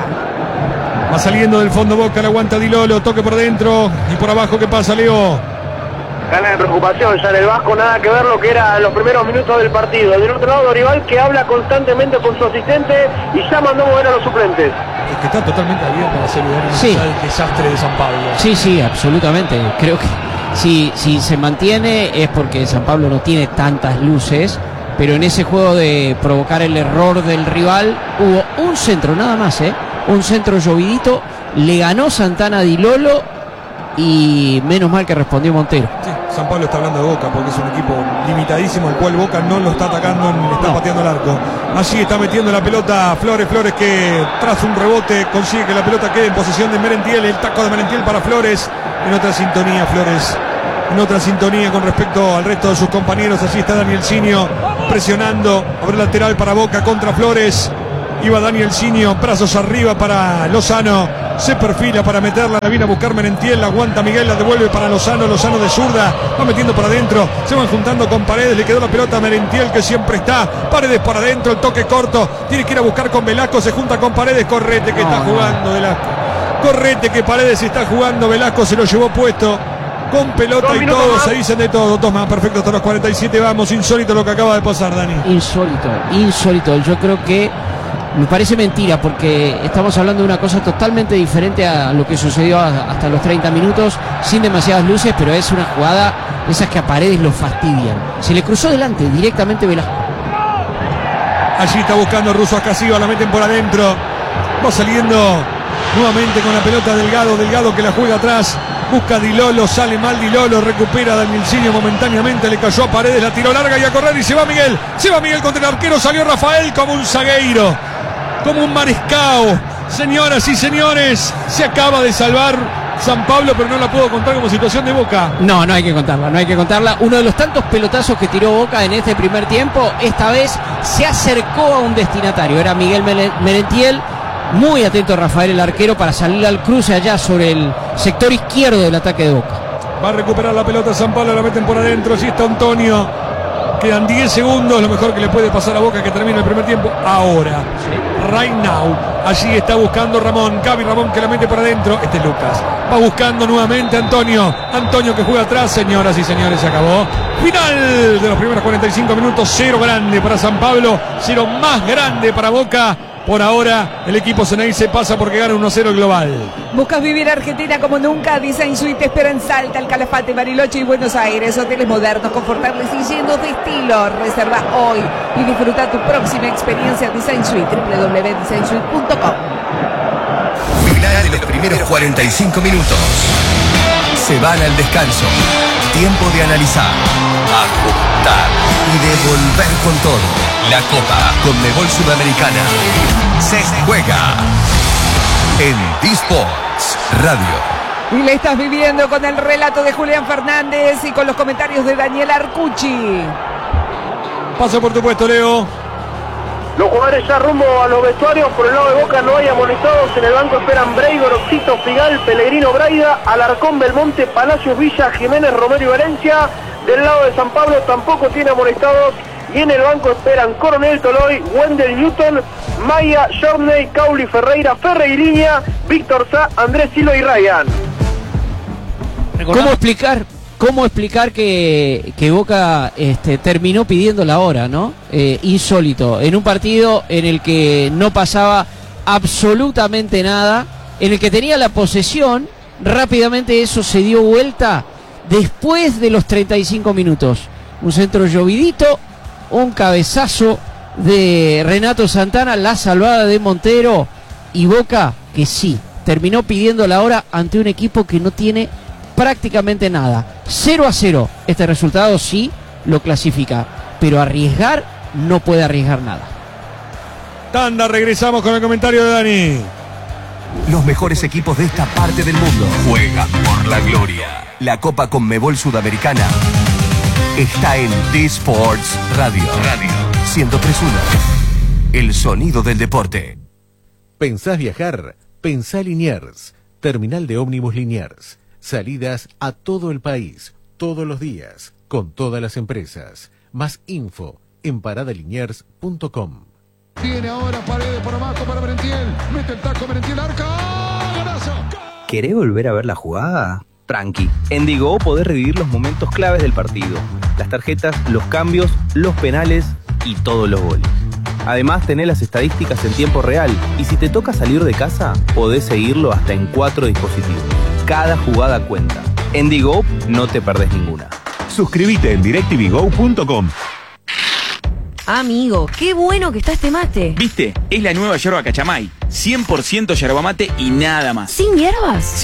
Va saliendo del fondo Boca, la aguanta Di Lolo, toque por dentro y por abajo, ¿qué pasa, Leo? Gana de preocupación ya en el Vasco, nada que ver lo que era los primeros minutos del partido. Del otro lado Dorival, que habla constantemente con su asistente y ya mandó mover a los suplentes. Es que está totalmente abierto para saludar el desastre de San Pablo. Sí, absolutamente. Creo que si se mantiene es porque San Pablo no tiene tantas luces, pero en ese juego de provocar el error del rival hubo un centro nada más, un centro llovidito, le ganó Santana a Di Lolo y menos mal que respondió Montero. Sí, San Pablo está hablando de Boca porque es un equipo limitadísimo, el cual Boca no lo está atacando, le está pateando el arco. Allí está metiendo la pelota Flores que tras un rebote consigue que la pelota quede en posesión de Merentiel. El taco de Merentiel para Flores. En otra sintonía Flores, en otra sintonía con respecto al resto de sus compañeros. Allí está Danielsinho presionando sobre el lateral para Boca contra Flores. Iba Danielsinho, brazos arriba para Lozano, se perfila para meterla, la viene a buscar Merentiel, la aguanta Miguel, la devuelve para Lozano de zurda, va metiendo para adentro, se van juntando con Paredes, le quedó la pelota a Merentiel que siempre está, Paredes para adentro, el toque corto, tiene que ir a buscar con Velasco, se junta con Paredes, Correte que está jugando Velasco, Correte que Paredes está jugando, Velasco se lo llevó puesto. Con pelota y todo, se dicen de todo. Dos más, perfecto, hasta los 47 vamos. Insólito lo que acaba de pasar, Dani. Insólito. Yo creo que me parece mentira porque estamos hablando de una cosa totalmente diferente a lo que sucedió hasta los 30 minutos, sin demasiadas luces, pero es una jugada de esas que a Paredes lo fastidian. Se le cruzó delante directamente Velasco. Allí está buscando Russo a Casiva, la meten por adentro. Va saliendo nuevamente con la pelota Delgado que la juega atrás. Busca Dilolo, sale mal Dilolo, recupera Danielsinho momentáneamente, le cayó a Paredes, la tiró larga y a correr y se va Miguel contra el arquero, salió Rafael como un zagueiro, como un mariscao. Señoras y señores, se acaba de salvar San Pablo, pero no la puedo contar como situación de Boca. No hay que contarla. Uno de los tantos pelotazos que tiró Boca en este primer tiempo, esta vez se acercó a un destinatario, era Miguel Merentiel. Muy atento Rafael, el arquero, para salir al cruce allá sobre el sector izquierdo del ataque de Boca. Va a recuperar la pelota San Pablo, la meten por adentro. Allí está Antonio. Quedan 10 segundos, lo mejor que le puede pasar a Boca que termine el primer tiempo. Ahora, right now. Allí está buscando Ramón. Gaby Ramón que la mete por adentro. Este es Lucas. Va buscando nuevamente Antonio. Antonio que juega atrás, señoras y señores, se acabó. Final de los primeros 45 minutos. 0 grande para San Pablo, 0 más grande para Boca. Por ahora, el equipo Ceneice se pasa porque gana 1-0 global. ¿Buscas vivir Argentina como nunca? Design Suite te espera en Salta, El Calafate, Bariloche y Buenos Aires. Hoteles modernos, confortables y llenos de estilo. Reserva hoy y disfruta tu próxima experiencia Design Suite. www.designsuite.com. Final de los primeros 45 minutos. Se van al descanso. Tiempo de analizar, ajustar y de volver con todo. La Copa Conmebol Sudamericana se juega en D-Sports Radio. Y le estás viviendo con el relato de Julián Fernández y con los comentarios de Daniel Arcucci. Pasa por tu puesto, Leo. Los jugadores ya rumbo a los vestuarios. Por el lado de Boca no hay amonestados. En el banco esperan Breigor, Oxito, Figal, Pellegrino, Braida, Alarcón, Belmonte, Palacios, Villa, Jiménez, Romero y Valencia. Del lado de San Pablo tampoco tiene amonestados. Y en el banco esperan Coronel, Toloy, Wendell Newton, Maya, Jorney, Cauli, Ferreira, Ferreiriña, Víctor Sá, Andrés Silo y Ryan. ¿Cómo explicar que Boca terminó pidiendo la hora, ¿no? Insólito. En un partido en el que no pasaba absolutamente nada, en el que tenía la posesión, rápidamente eso se dio vuelta después de los 35 minutos. Un centro llovidito, un cabezazo de Renato Santana, la salvada de Montero, y Boca que sí, terminó pidiendo la hora ante un equipo que no tiene prácticamente nada. 0-0, este resultado sí lo clasifica, pero arriesgar no puede arriesgar nada. Tanda, regresamos con el comentario de Dani. Los mejores equipos de esta parte del mundo juegan por la gloria. La Copa Conmebol Sudamericana está en D-Sports Radio 103.1. El sonido del deporte. ¿Pensás viajar? Pensá Liniers. Terminal de ómnibus Liniers. Salidas a todo el país, todos los días, con todas las empresas. Más info en paradaliniers.com. Tiene ahora Paredes por abajo para Merentiel. Mete el taco Merentiel, arca. ¡Golazo! ¿Querés volver a ver la jugada? Tranqui. En Digo podés revivir los momentos claves del partido. Las tarjetas, los cambios, los penales y todos los goles. Además tenés las estadísticas en tiempo real y si te toca salir de casa, podés seguirlo hasta en 4 dispositivos. Cada jugada cuenta. En Digo no te perdés ninguna. Suscríbete en directvgo.com. Amigo, qué bueno que está este mate. ¿Viste? Es la nueva yerba Cachamay. 100% yerba mate y nada más. ¿Sin hierbas? Sí,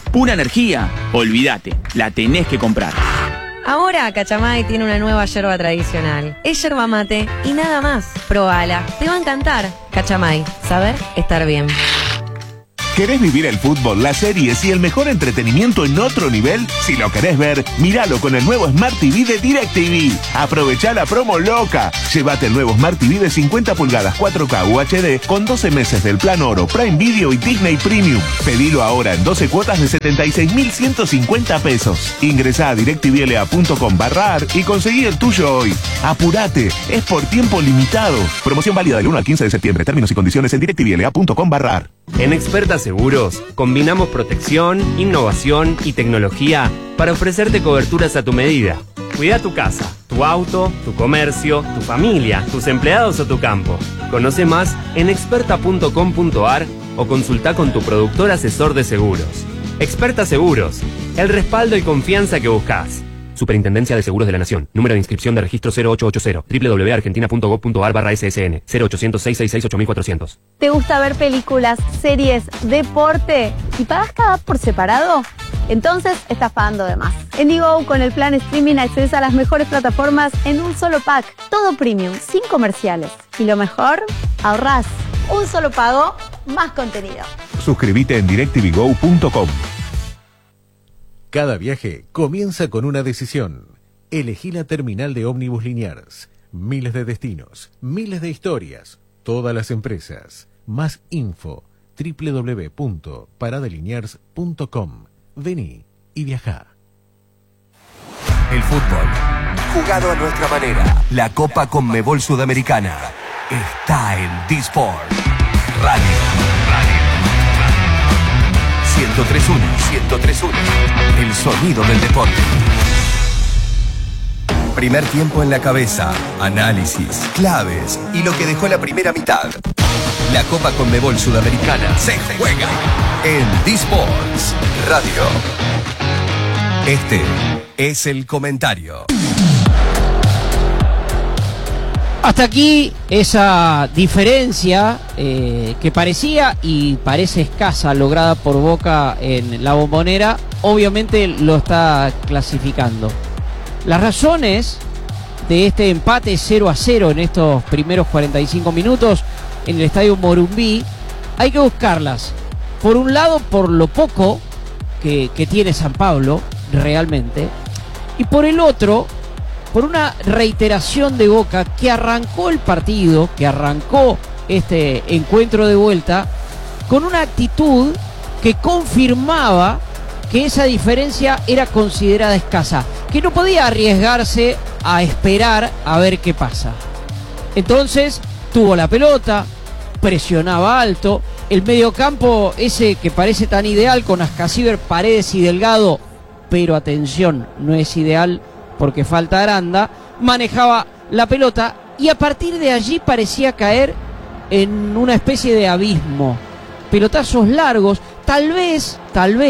Pura energía. Olvídate, la tenés que comprar. Ahora Cachamay tiene una nueva yerba tradicional. Es yerba mate y nada más. Probala, te va a encantar. Cachamay, saber estar bien. ¿Querés vivir el fútbol, las series y el mejor entretenimiento en otro nivel? Si lo querés ver, míralo con el nuevo Smart TV de DirecTV. Aprovechá la promo loca. Llévate el nuevo Smart TV de 50 pulgadas 4K UHD con 12 meses del plan Oro, Prime Video y Disney Premium. Pedilo ahora en 12 cuotas de 76.150 pesos. Ingresá a directvla.com/ar y conseguí el tuyo hoy. Apurate, es por tiempo limitado. Promoción válida del 1 al 15 de septiembre. Términos y condiciones en directvla.com/ar. En Experta Seguros, combinamos protección, innovación y tecnología para ofrecerte coberturas a tu medida. Cuida tu casa, tu auto, tu comercio, tu familia, tus empleados o tu campo. Conoce más en experta.com.ar o consulta con tu productor asesor de seguros. Experta Seguros, el respaldo y confianza que buscas. Superintendencia de Seguros de la Nación. Número de inscripción de registro 0880. www.argentina.gov.ar/SSN. 0800-666-8400. ¿Te gusta ver películas, series, deporte y pagas cada app por separado? Entonces estás pagando de más. En Digo, con el plan streaming accedes a las mejores plataformas en un solo pack. Todo premium, sin comerciales. Y lo mejor, ahorrás. Un solo pago, más contenido. Suscríbete en directvgo.com. Cada viaje comienza con una decisión. Elegí la terminal de ómnibus Liniers. Miles de destinos, miles de historias, todas las empresas. Más info, www.paradeliniers.com. Vení y viajá. El fútbol, jugado a nuestra manera. La Copa Conmebol Sudamericana está en D-Sport Radio. 103.1. El sonido del deporte. Primer tiempo en la cabeza, análisis, claves y lo que dejó la primera mitad. La Copa Conmebol Sudamericana se juega en D-Sports Radio. Este es el comentario. Hasta aquí esa diferencia que parecía y parece escasa lograda por Boca en la Bombonera, obviamente lo está clasificando. Las razones de este empate 0-0 en estos primeros 45 minutos en el Estadio Morumbí hay que buscarlas. Por un lado, por lo poco que tiene San Pablo realmente, y por el otro, por una reiteración de Boca que arrancó el partido, que arrancó este encuentro de vuelta con una actitud que confirmaba que esa diferencia era considerada escasa, que no podía arriesgarse a esperar a ver qué pasa. Entonces tuvo la pelota, presionaba alto, el mediocampo ese que parece tan ideal con Ascasíber, Paredes y Delgado, pero atención, no es ideal porque falta Aranda, manejaba la pelota y a partir de allí parecía caer en una especie de abismo. Pelotazos largos, tal vez,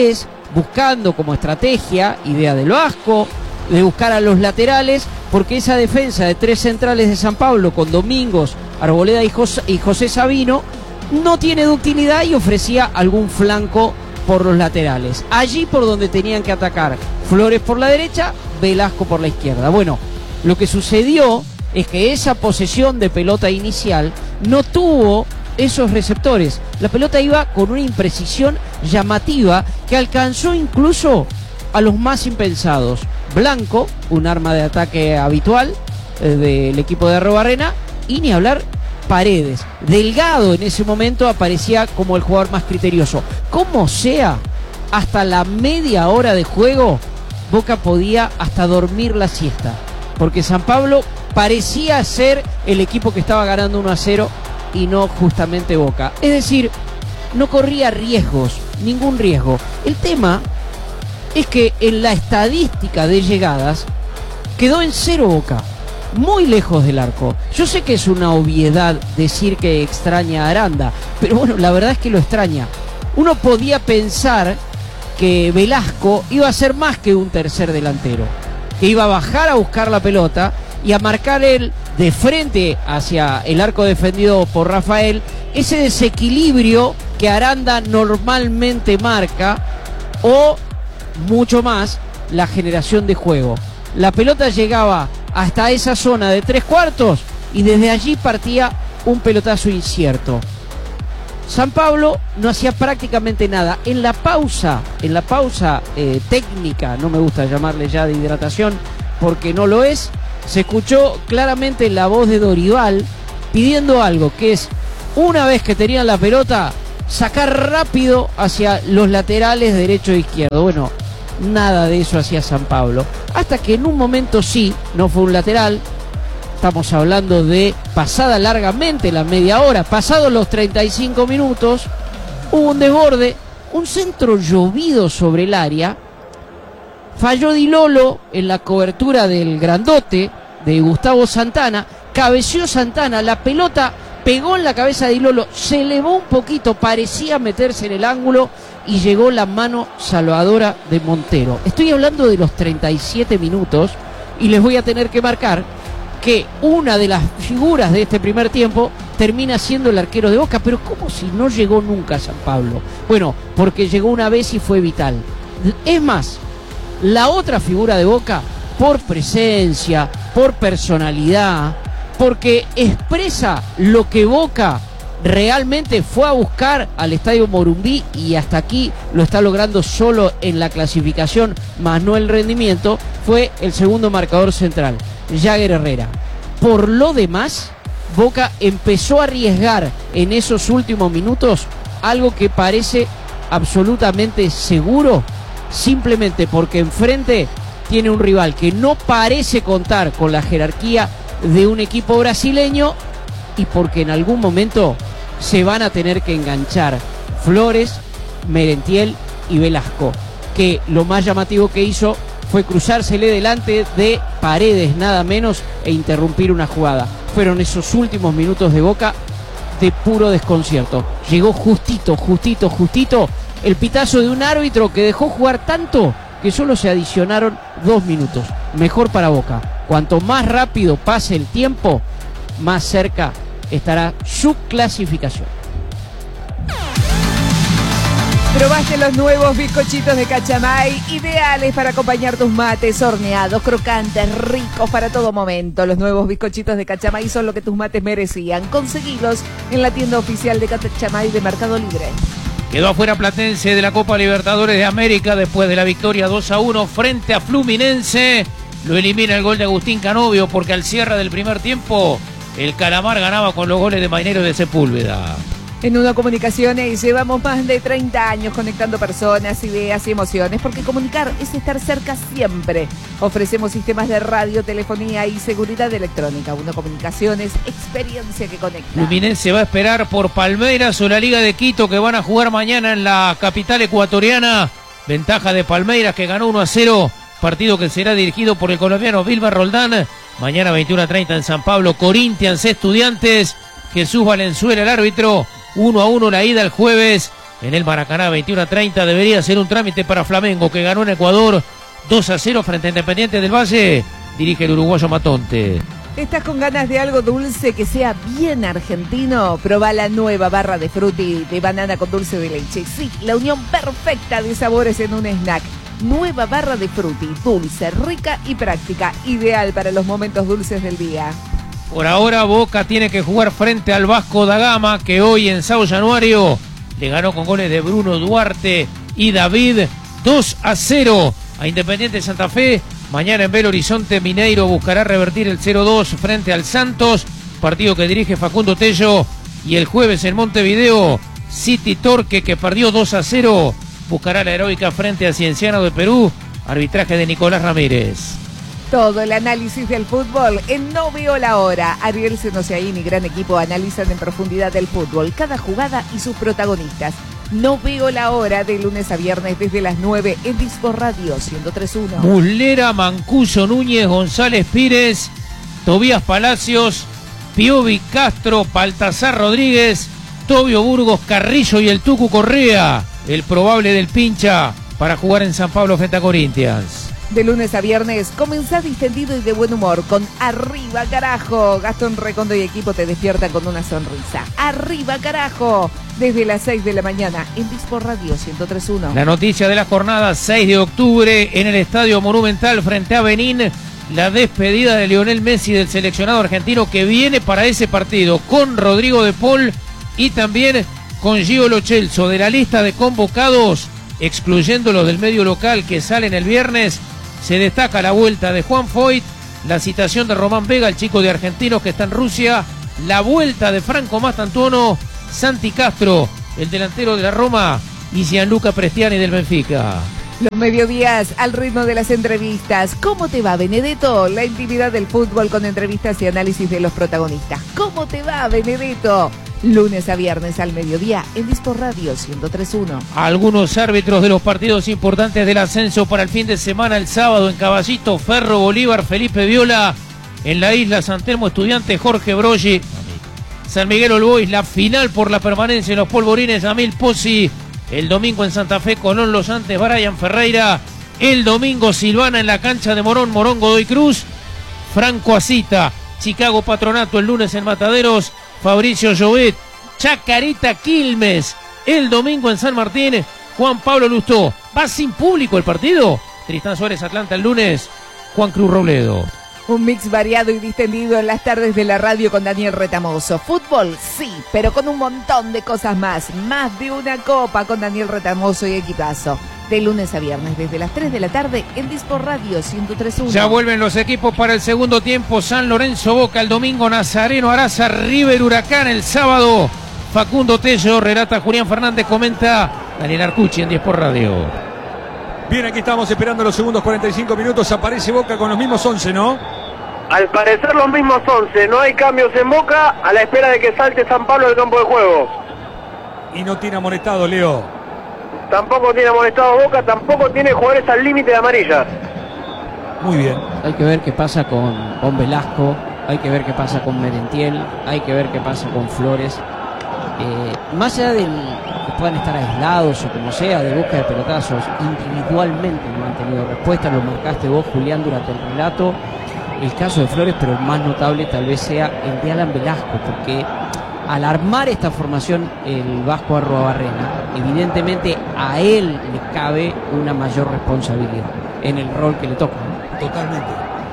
buscando como estrategia, idea del Vasco, de buscar a los laterales, porque esa defensa de tres centrales de San Pablo con Domingos, Arboleda y José Sabino no tiene ductilidad y ofrecía algún flanco por los laterales. Allí por donde tenían que atacar Flores por la derecha, Velasco por la izquierda. Bueno, lo que sucedió es que esa posesión de pelota inicial no tuvo esos receptores. La pelota iba con una imprecisión llamativa que alcanzó incluso a los más impensados. Blanco, un arma de ataque habitual del equipo de Arrobarrena, y ni hablar Paredes. Delgado en ese momento aparecía como el jugador más criterioso. Como sea, hasta la media hora de juego, Boca podía hasta dormir la siesta, porque San Pablo parecía ser el equipo que estaba ganando 1-0 y no justamente Boca. Es decir, no corría riesgos, ningún riesgo. El tema es que en la estadística de llegadas quedó en 0 Boca, muy lejos del arco. Yo sé que es una obviedad decir que extraña a Aranda, pero bueno, la verdad es que lo extraña. Uno podía pensar que Velasco iba a ser más que un tercer delantero, que iba a bajar a buscar la pelota y a marcar él de frente hacia el arco defendido por Rafael ese desequilibrio que Aranda normalmente marca o mucho más la generación de juego. La pelota llegaba hasta esa zona de 3/4 y desde allí partía un pelotazo incierto. San Pablo no hacía prácticamente nada. En la pausa técnica, no me gusta llamarle ya de hidratación porque no lo es, se escuchó claramente la voz de Dorival pidiendo algo, que es, una vez que tenían la pelota, sacar rápido hacia los laterales derecho e izquierdo. Bueno, nada de eso hacía San Pablo. Hasta que en un momento sí, no fue un lateral, estamos hablando de pasada largamente la media hora, pasados los 35 minutos, hubo un desborde, un centro llovido sobre el área, falló Di Lolo en la cobertura del grandote de Gustavo Santana, cabeceó Santana, la pelota pegó en la cabeza de Di Lolo, se elevó un poquito, parecía meterse en el ángulo y llegó la mano salvadora de Montero. Estoy hablando de los 37 minutos y les voy a tener que marcar que una de las figuras de este primer tiempo termina siendo el arquero de Boca, pero como si no llegó nunca a San Pablo. Bueno, porque llegó una vez y fue vital. Es más, la otra figura de Boca, por presencia, por personalidad, porque expresa lo que Boca realmente fue a buscar al Estadio Morumbí y hasta aquí lo está logrando solo en la clasificación, más no el rendimiento, fue el segundo marcador central, Jagger Herrera. Por lo demás, Boca empezó a arriesgar en esos últimos minutos algo que parece absolutamente seguro, simplemente porque enfrente tiene un rival que no parece contar con la jerarquía de un equipo brasileño y porque en algún momento se van a tener que enganchar Flores, Merentiel y Velasco, que lo más llamativo que hizo fue cruzársele delante de Paredes nada menos e interrumpir una jugada. Fueron esos últimos minutos de Boca de puro desconcierto. Llegó justito el pitazo de un árbitro que dejó jugar tanto que solo se adicionaron 2 minutos. Mejor para Boca. Cuanto más rápido pase el tiempo, más cerca estará su clasificación. Probaste los nuevos bizcochitos de Cachamay, ideales para acompañar tus mates, horneados, crocantes, ricos para todo momento. Los nuevos bizcochitos de Cachamay son lo que tus mates merecían. Conseguilos en la tienda oficial de Cachamay de Mercado Libre. Quedó afuera Platense de la Copa Libertadores de América después de la victoria 2-1 frente a Fluminense. Lo elimina el gol de Agustín Canovio porque al cierre del primer tiempo el Calamar ganaba con los goles de Mainero de Sepúlveda. En Uno Comunicaciones llevamos más de 30 años conectando personas, ideas y emociones, porque comunicar es estar cerca siempre. Ofrecemos sistemas de radio, telefonía y seguridad electrónica. Uno Comunicaciones, experiencia que conecta. Fluminense va a esperar por Palmeiras o la Liga de Quito, que van a jugar mañana en la capital ecuatoriana. Ventaja de Palmeiras, que ganó 1-0, partido que será dirigido por el colombiano Vilmar Roldán. Mañana 21:30 en San Pablo, Corinthians Estudiantes. Jesús Valenzuela, el árbitro. 1-1 la ida el jueves en el Maracaná, 21:30. Debería ser un trámite para Flamengo, que ganó en Ecuador 2-0 frente a Independiente del Valle. Dirige el uruguayo Matonte. ¿Estás con ganas de algo dulce que sea bien argentino? Probá la nueva barra de frutti de banana con dulce de leche. Sí, la unión perfecta de sabores en un snack. Nueva barra de frutti, dulce, rica y práctica. Ideal para los momentos dulces del día. Por ahora Boca tiene que jugar frente al Vasco da Gama, que hoy en Sao Januario le ganó con goles de Bruno Duarte y David 2-0 a Independiente Santa Fe. Mañana en Belo Horizonte Mineiro buscará revertir el 0-2 frente al Santos, partido que dirige Facundo Tello. Y el jueves en Montevideo, City Torque, que perdió 2-0, buscará la heroica frente a Cienciano de Perú, arbitraje de Nicolás Ramírez. Todo el análisis del fútbol en No Veo la Hora. Ariel Senosiaín y gran equipo analizan en profundidad el fútbol, cada jugada y sus protagonistas. No Veo la Hora, de lunes a viernes desde las 9 en Disco Radio 103.1. Muslera, Mancuso, Núñez, González Pires, Tobías Palacios, Piovi, Castro, Baltasar Rodríguez, Tobio Burgos, Carrillo y el Tucu Correa, el probable del Pincha para jugar en San Pablo frente a Corinthians. De lunes a viernes, comenzá distendido y de buen humor con Arriba Carajo. Gastón Recondo y equipo te despiertan con una sonrisa. Arriba Carajo, desde las 6 de la mañana en Dispor Radio 103.1. La noticia de la jornada, 6 de octubre en el Estadio Monumental frente a Benín. La despedida de Lionel Messi del seleccionado argentino que viene para ese partido con Rodrigo de Paul y también con Gio Lo Celso. De la lista de convocados, excluyendo los del medio local que salen el viernes, se destaca la vuelta de Juan Foyt, la citación de Román Vega, el chico de Argentinos que está en Rusia, la vuelta de Franco Mastantuono, Santi Castro, el delantero de la Roma, y Gianluca Prestiani del Benfica. Los mediodías al ritmo de las entrevistas. ¿Cómo te va, Benedetto? La intimidad del fútbol con entrevistas y análisis de los protagonistas. ¿Cómo te va, Benedetto? Lunes a viernes al mediodía en Dispor Radio 103.1. Algunos árbitros de los partidos importantes del ascenso para el fin de semana. El sábado en Caballito, Ferro Bolívar, Felipe Viola. En la isla San Telmo, Estudiante, Jorge Broggi. San Miguel All Boys, la final por la permanencia en los polvorines, Amil Pozzi. El domingo en Santa Fe, Colón Los Antes, Brian Ferreira. El domingo Silvana en la cancha de Morón, Godoy Cruz. Franco Asita, Chicago Patronato el lunes en Mataderos. Fabricio Llobet, Chacarita Quilmes. El domingo en San Martín, Juan Pablo Lustó. ¿Va sin público el partido? Tristán Suárez Atlanta el lunes, Juan Cruz Robledo. Un mix variado y distendido en las tardes de la radio con Daniel Retamoso. Fútbol, sí, pero con un montón de cosas más. Más de una copa con Daniel Retamoso y equipazo. De lunes a viernes, desde las 3 de la tarde, en Dispor Radio 103.1. Ya vuelven los equipos para el segundo tiempo. San Lorenzo Boca el domingo, Nazareno Araza, River Huracán el sábado. Facundo Tello, relata Julián Fernández, comenta Daniel Arcucci en Dispor Radio. Bien, aquí estamos esperando los segundos 45 minutos. Aparece Boca con los mismos 11, ¿no? Al parecer los mismos 11. No hay cambios en Boca a la espera de que salte San Pablo del campo de juego. Y no tiene amonestado, Leo. Tampoco tiene amonestado Boca, tampoco tiene jugadores al límite de amarillas. Muy bien. Hay que ver qué pasa con Velasco, hay que ver qué pasa con Merentiel, hay que ver qué pasa con Flores. Más allá de que puedan estar aislados o como sea, de busca de pelotazos, individualmente no han tenido respuesta. Lo marcaste vos, Julián, durante el relato. El caso de Flores, pero el más notable tal vez sea el de Alan Velasco, porque al armar esta formación el Vasco Arruabarrena, evidentemente a él le cabe una mayor responsabilidad en el rol que le toca. Totalmente.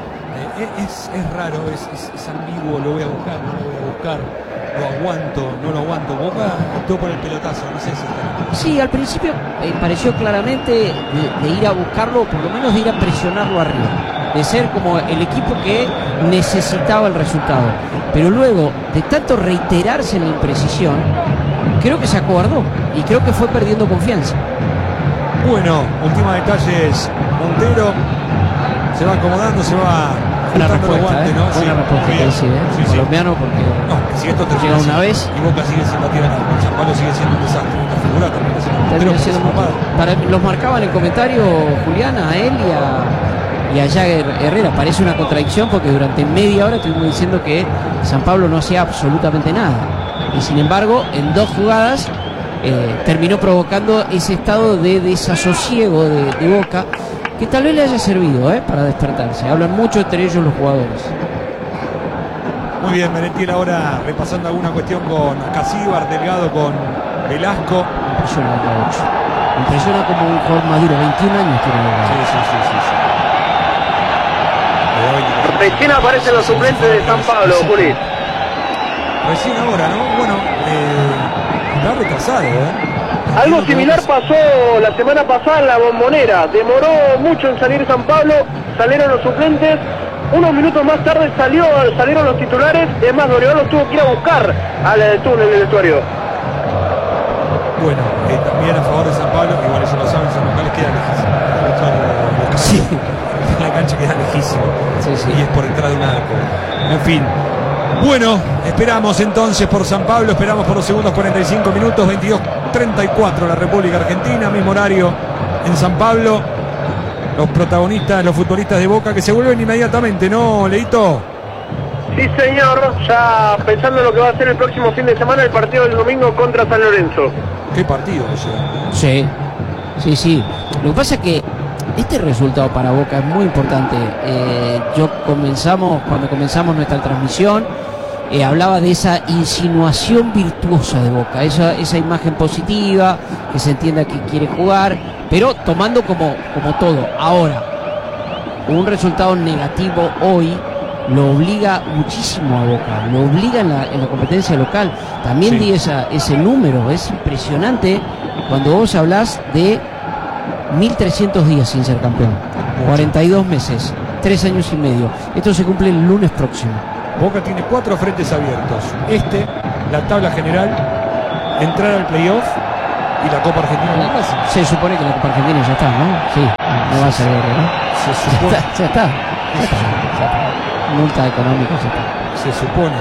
Es raro, es ambiguo, lo voy a buscar, no lo voy a buscar, lo aguanto, no lo aguanto. Boca optó por el pelotazo, no sé si está. Sí, al principio pareció claramente de ir a buscarlo, o por lo menos de ir a presionarlo arriba, de ser como el equipo que necesitaba el resultado. Pero luego, de tanto reiterarse en la imprecisión, creo que se acobardó y creo que fue perdiendo confianza. Bueno, últimos detalles. Montero se va acomodando, se va ajustando los guantes, ¿no? Buena respuesta que decide, colombiano, porque no, si esto llega una vez y Boca sigue sin batir a nada, San Pablo sigue siendo un desastre, esta figura termina siendo los marcaban en el comentario, Julián, a él y a Jagger Herrera. Parece una contradicción porque durante media hora estuvimos diciendo que San Pablo no hacía absolutamente nada y sin embargo en dos jugadas terminó provocando ese estado de desasosiego de Boca, que tal vez le haya servido para despertarse. Hablan mucho entre ellos los jugadores. Muy bien, Merentiel ahora repasando alguna cuestión con Casíbar, Delgado con Velasco. Impresiona como un jugador maduro, 21 años tiene. Sí. Recién aparecen los suplentes de San Pablo, Juli. Recién ahora, ¿no? Bueno, está retrasado, Algo similar pasó la semana pasada en la Bombonera. Demoró mucho en salir San Pablo, salieron los suplentes. Unos minutos más tarde salieron los titulares. Es más, Dorival los tuvo que ir a buscar al túnel del vestuario. Bueno, también a favor de San Pablo, igual ellos lo saben, San Locales queda lejísimo. Sí. La cancha queda lejísimo. Sí. Y es por detrás de un arco. En fin. Bueno, esperamos entonces por San Pablo, esperamos por los segundos 45 minutos, 22:34 la República Argentina, mismo horario en San Pablo. Los protagonistas, los futbolistas de Boca que se vuelven inmediatamente, ¿no, Leito? Sí, señor, ya pensando en lo que va a ser el próximo fin de semana, el partido del domingo contra San Lorenzo. ¿Qué partido? Sí. Lo que pasa es que Este resultado para Boca es muy importante. Cuando comenzamos nuestra transmisión, hablaba de esa insinuación virtuosa de Boca, esa imagen positiva, que se entienda que quiere jugar, pero tomando como todo. Ahora, un resultado negativo hoy lo obliga muchísimo a Boca, lo obliga en la competencia local. También di ese número, es impresionante cuando vos hablás de 1.300 días sin ser campeón, 42 meses, 3 años y medio. Esto se cumple el lunes próximo. Boca tiene 4 frentes abiertos. La tabla general, entrar al playoff y la Copa Argentina. Se supone que la Copa Argentina ya está, ¿no? Sí, no va a ser, ¿no? Se supone. Ya está. Multa económica, ya está. Se supone.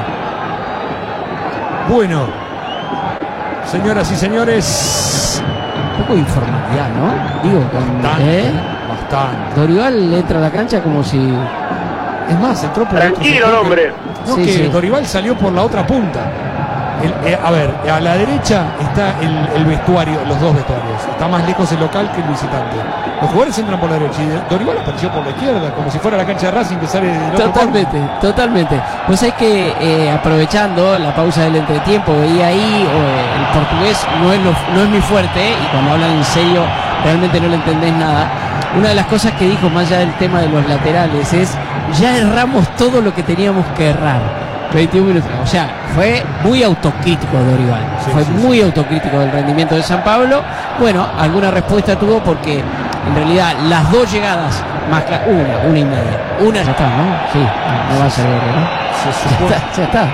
Bueno, señoras y señores, un poco de informalidad, ¿no? Digo, bastante. Dorival entra a la cancha como si... Es más, entró por tranquilo, hombre. No, que Dorival salió por la otra punta. A la derecha está el vestuario, los dos vestuarios. Está más lejos el local que el visitante. Los jugadores entran por la derecha y Dorival apareció por la izquierda, como si fuera la cancha de Racing que sale del otro Totalmente. Pues es que aprovechando la pausa del entretiempo, veía ahí el portugués no es muy fuerte, y cuando hablan en serio realmente no le entendés nada. Una de las cosas que dijo, más allá del tema de los laterales, es: ya erramos todo lo que teníamos que errar. 21 minutos. O sea, fue muy autocrítico Dorival. Muy autocrítico del rendimiento de San Pablo. Bueno, alguna respuesta tuvo, porque en realidad las dos llegadas, más una y media. Una ya está, ¿no? Sí, no va a ser, ¿no? Ya está.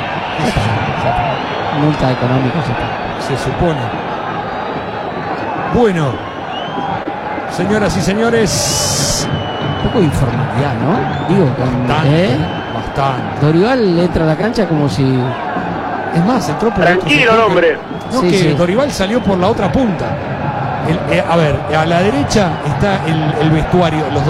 Multa económica, ya está. Se supone. Bueno, señoras y señores, un poco de informalidad, ¿no? Digo, bastante. Dorival entra a la cancha como si... Es más, entró por tranquilo, hombre. No, que Dorival salió por la otra punta. A la derecha está el vestuario, los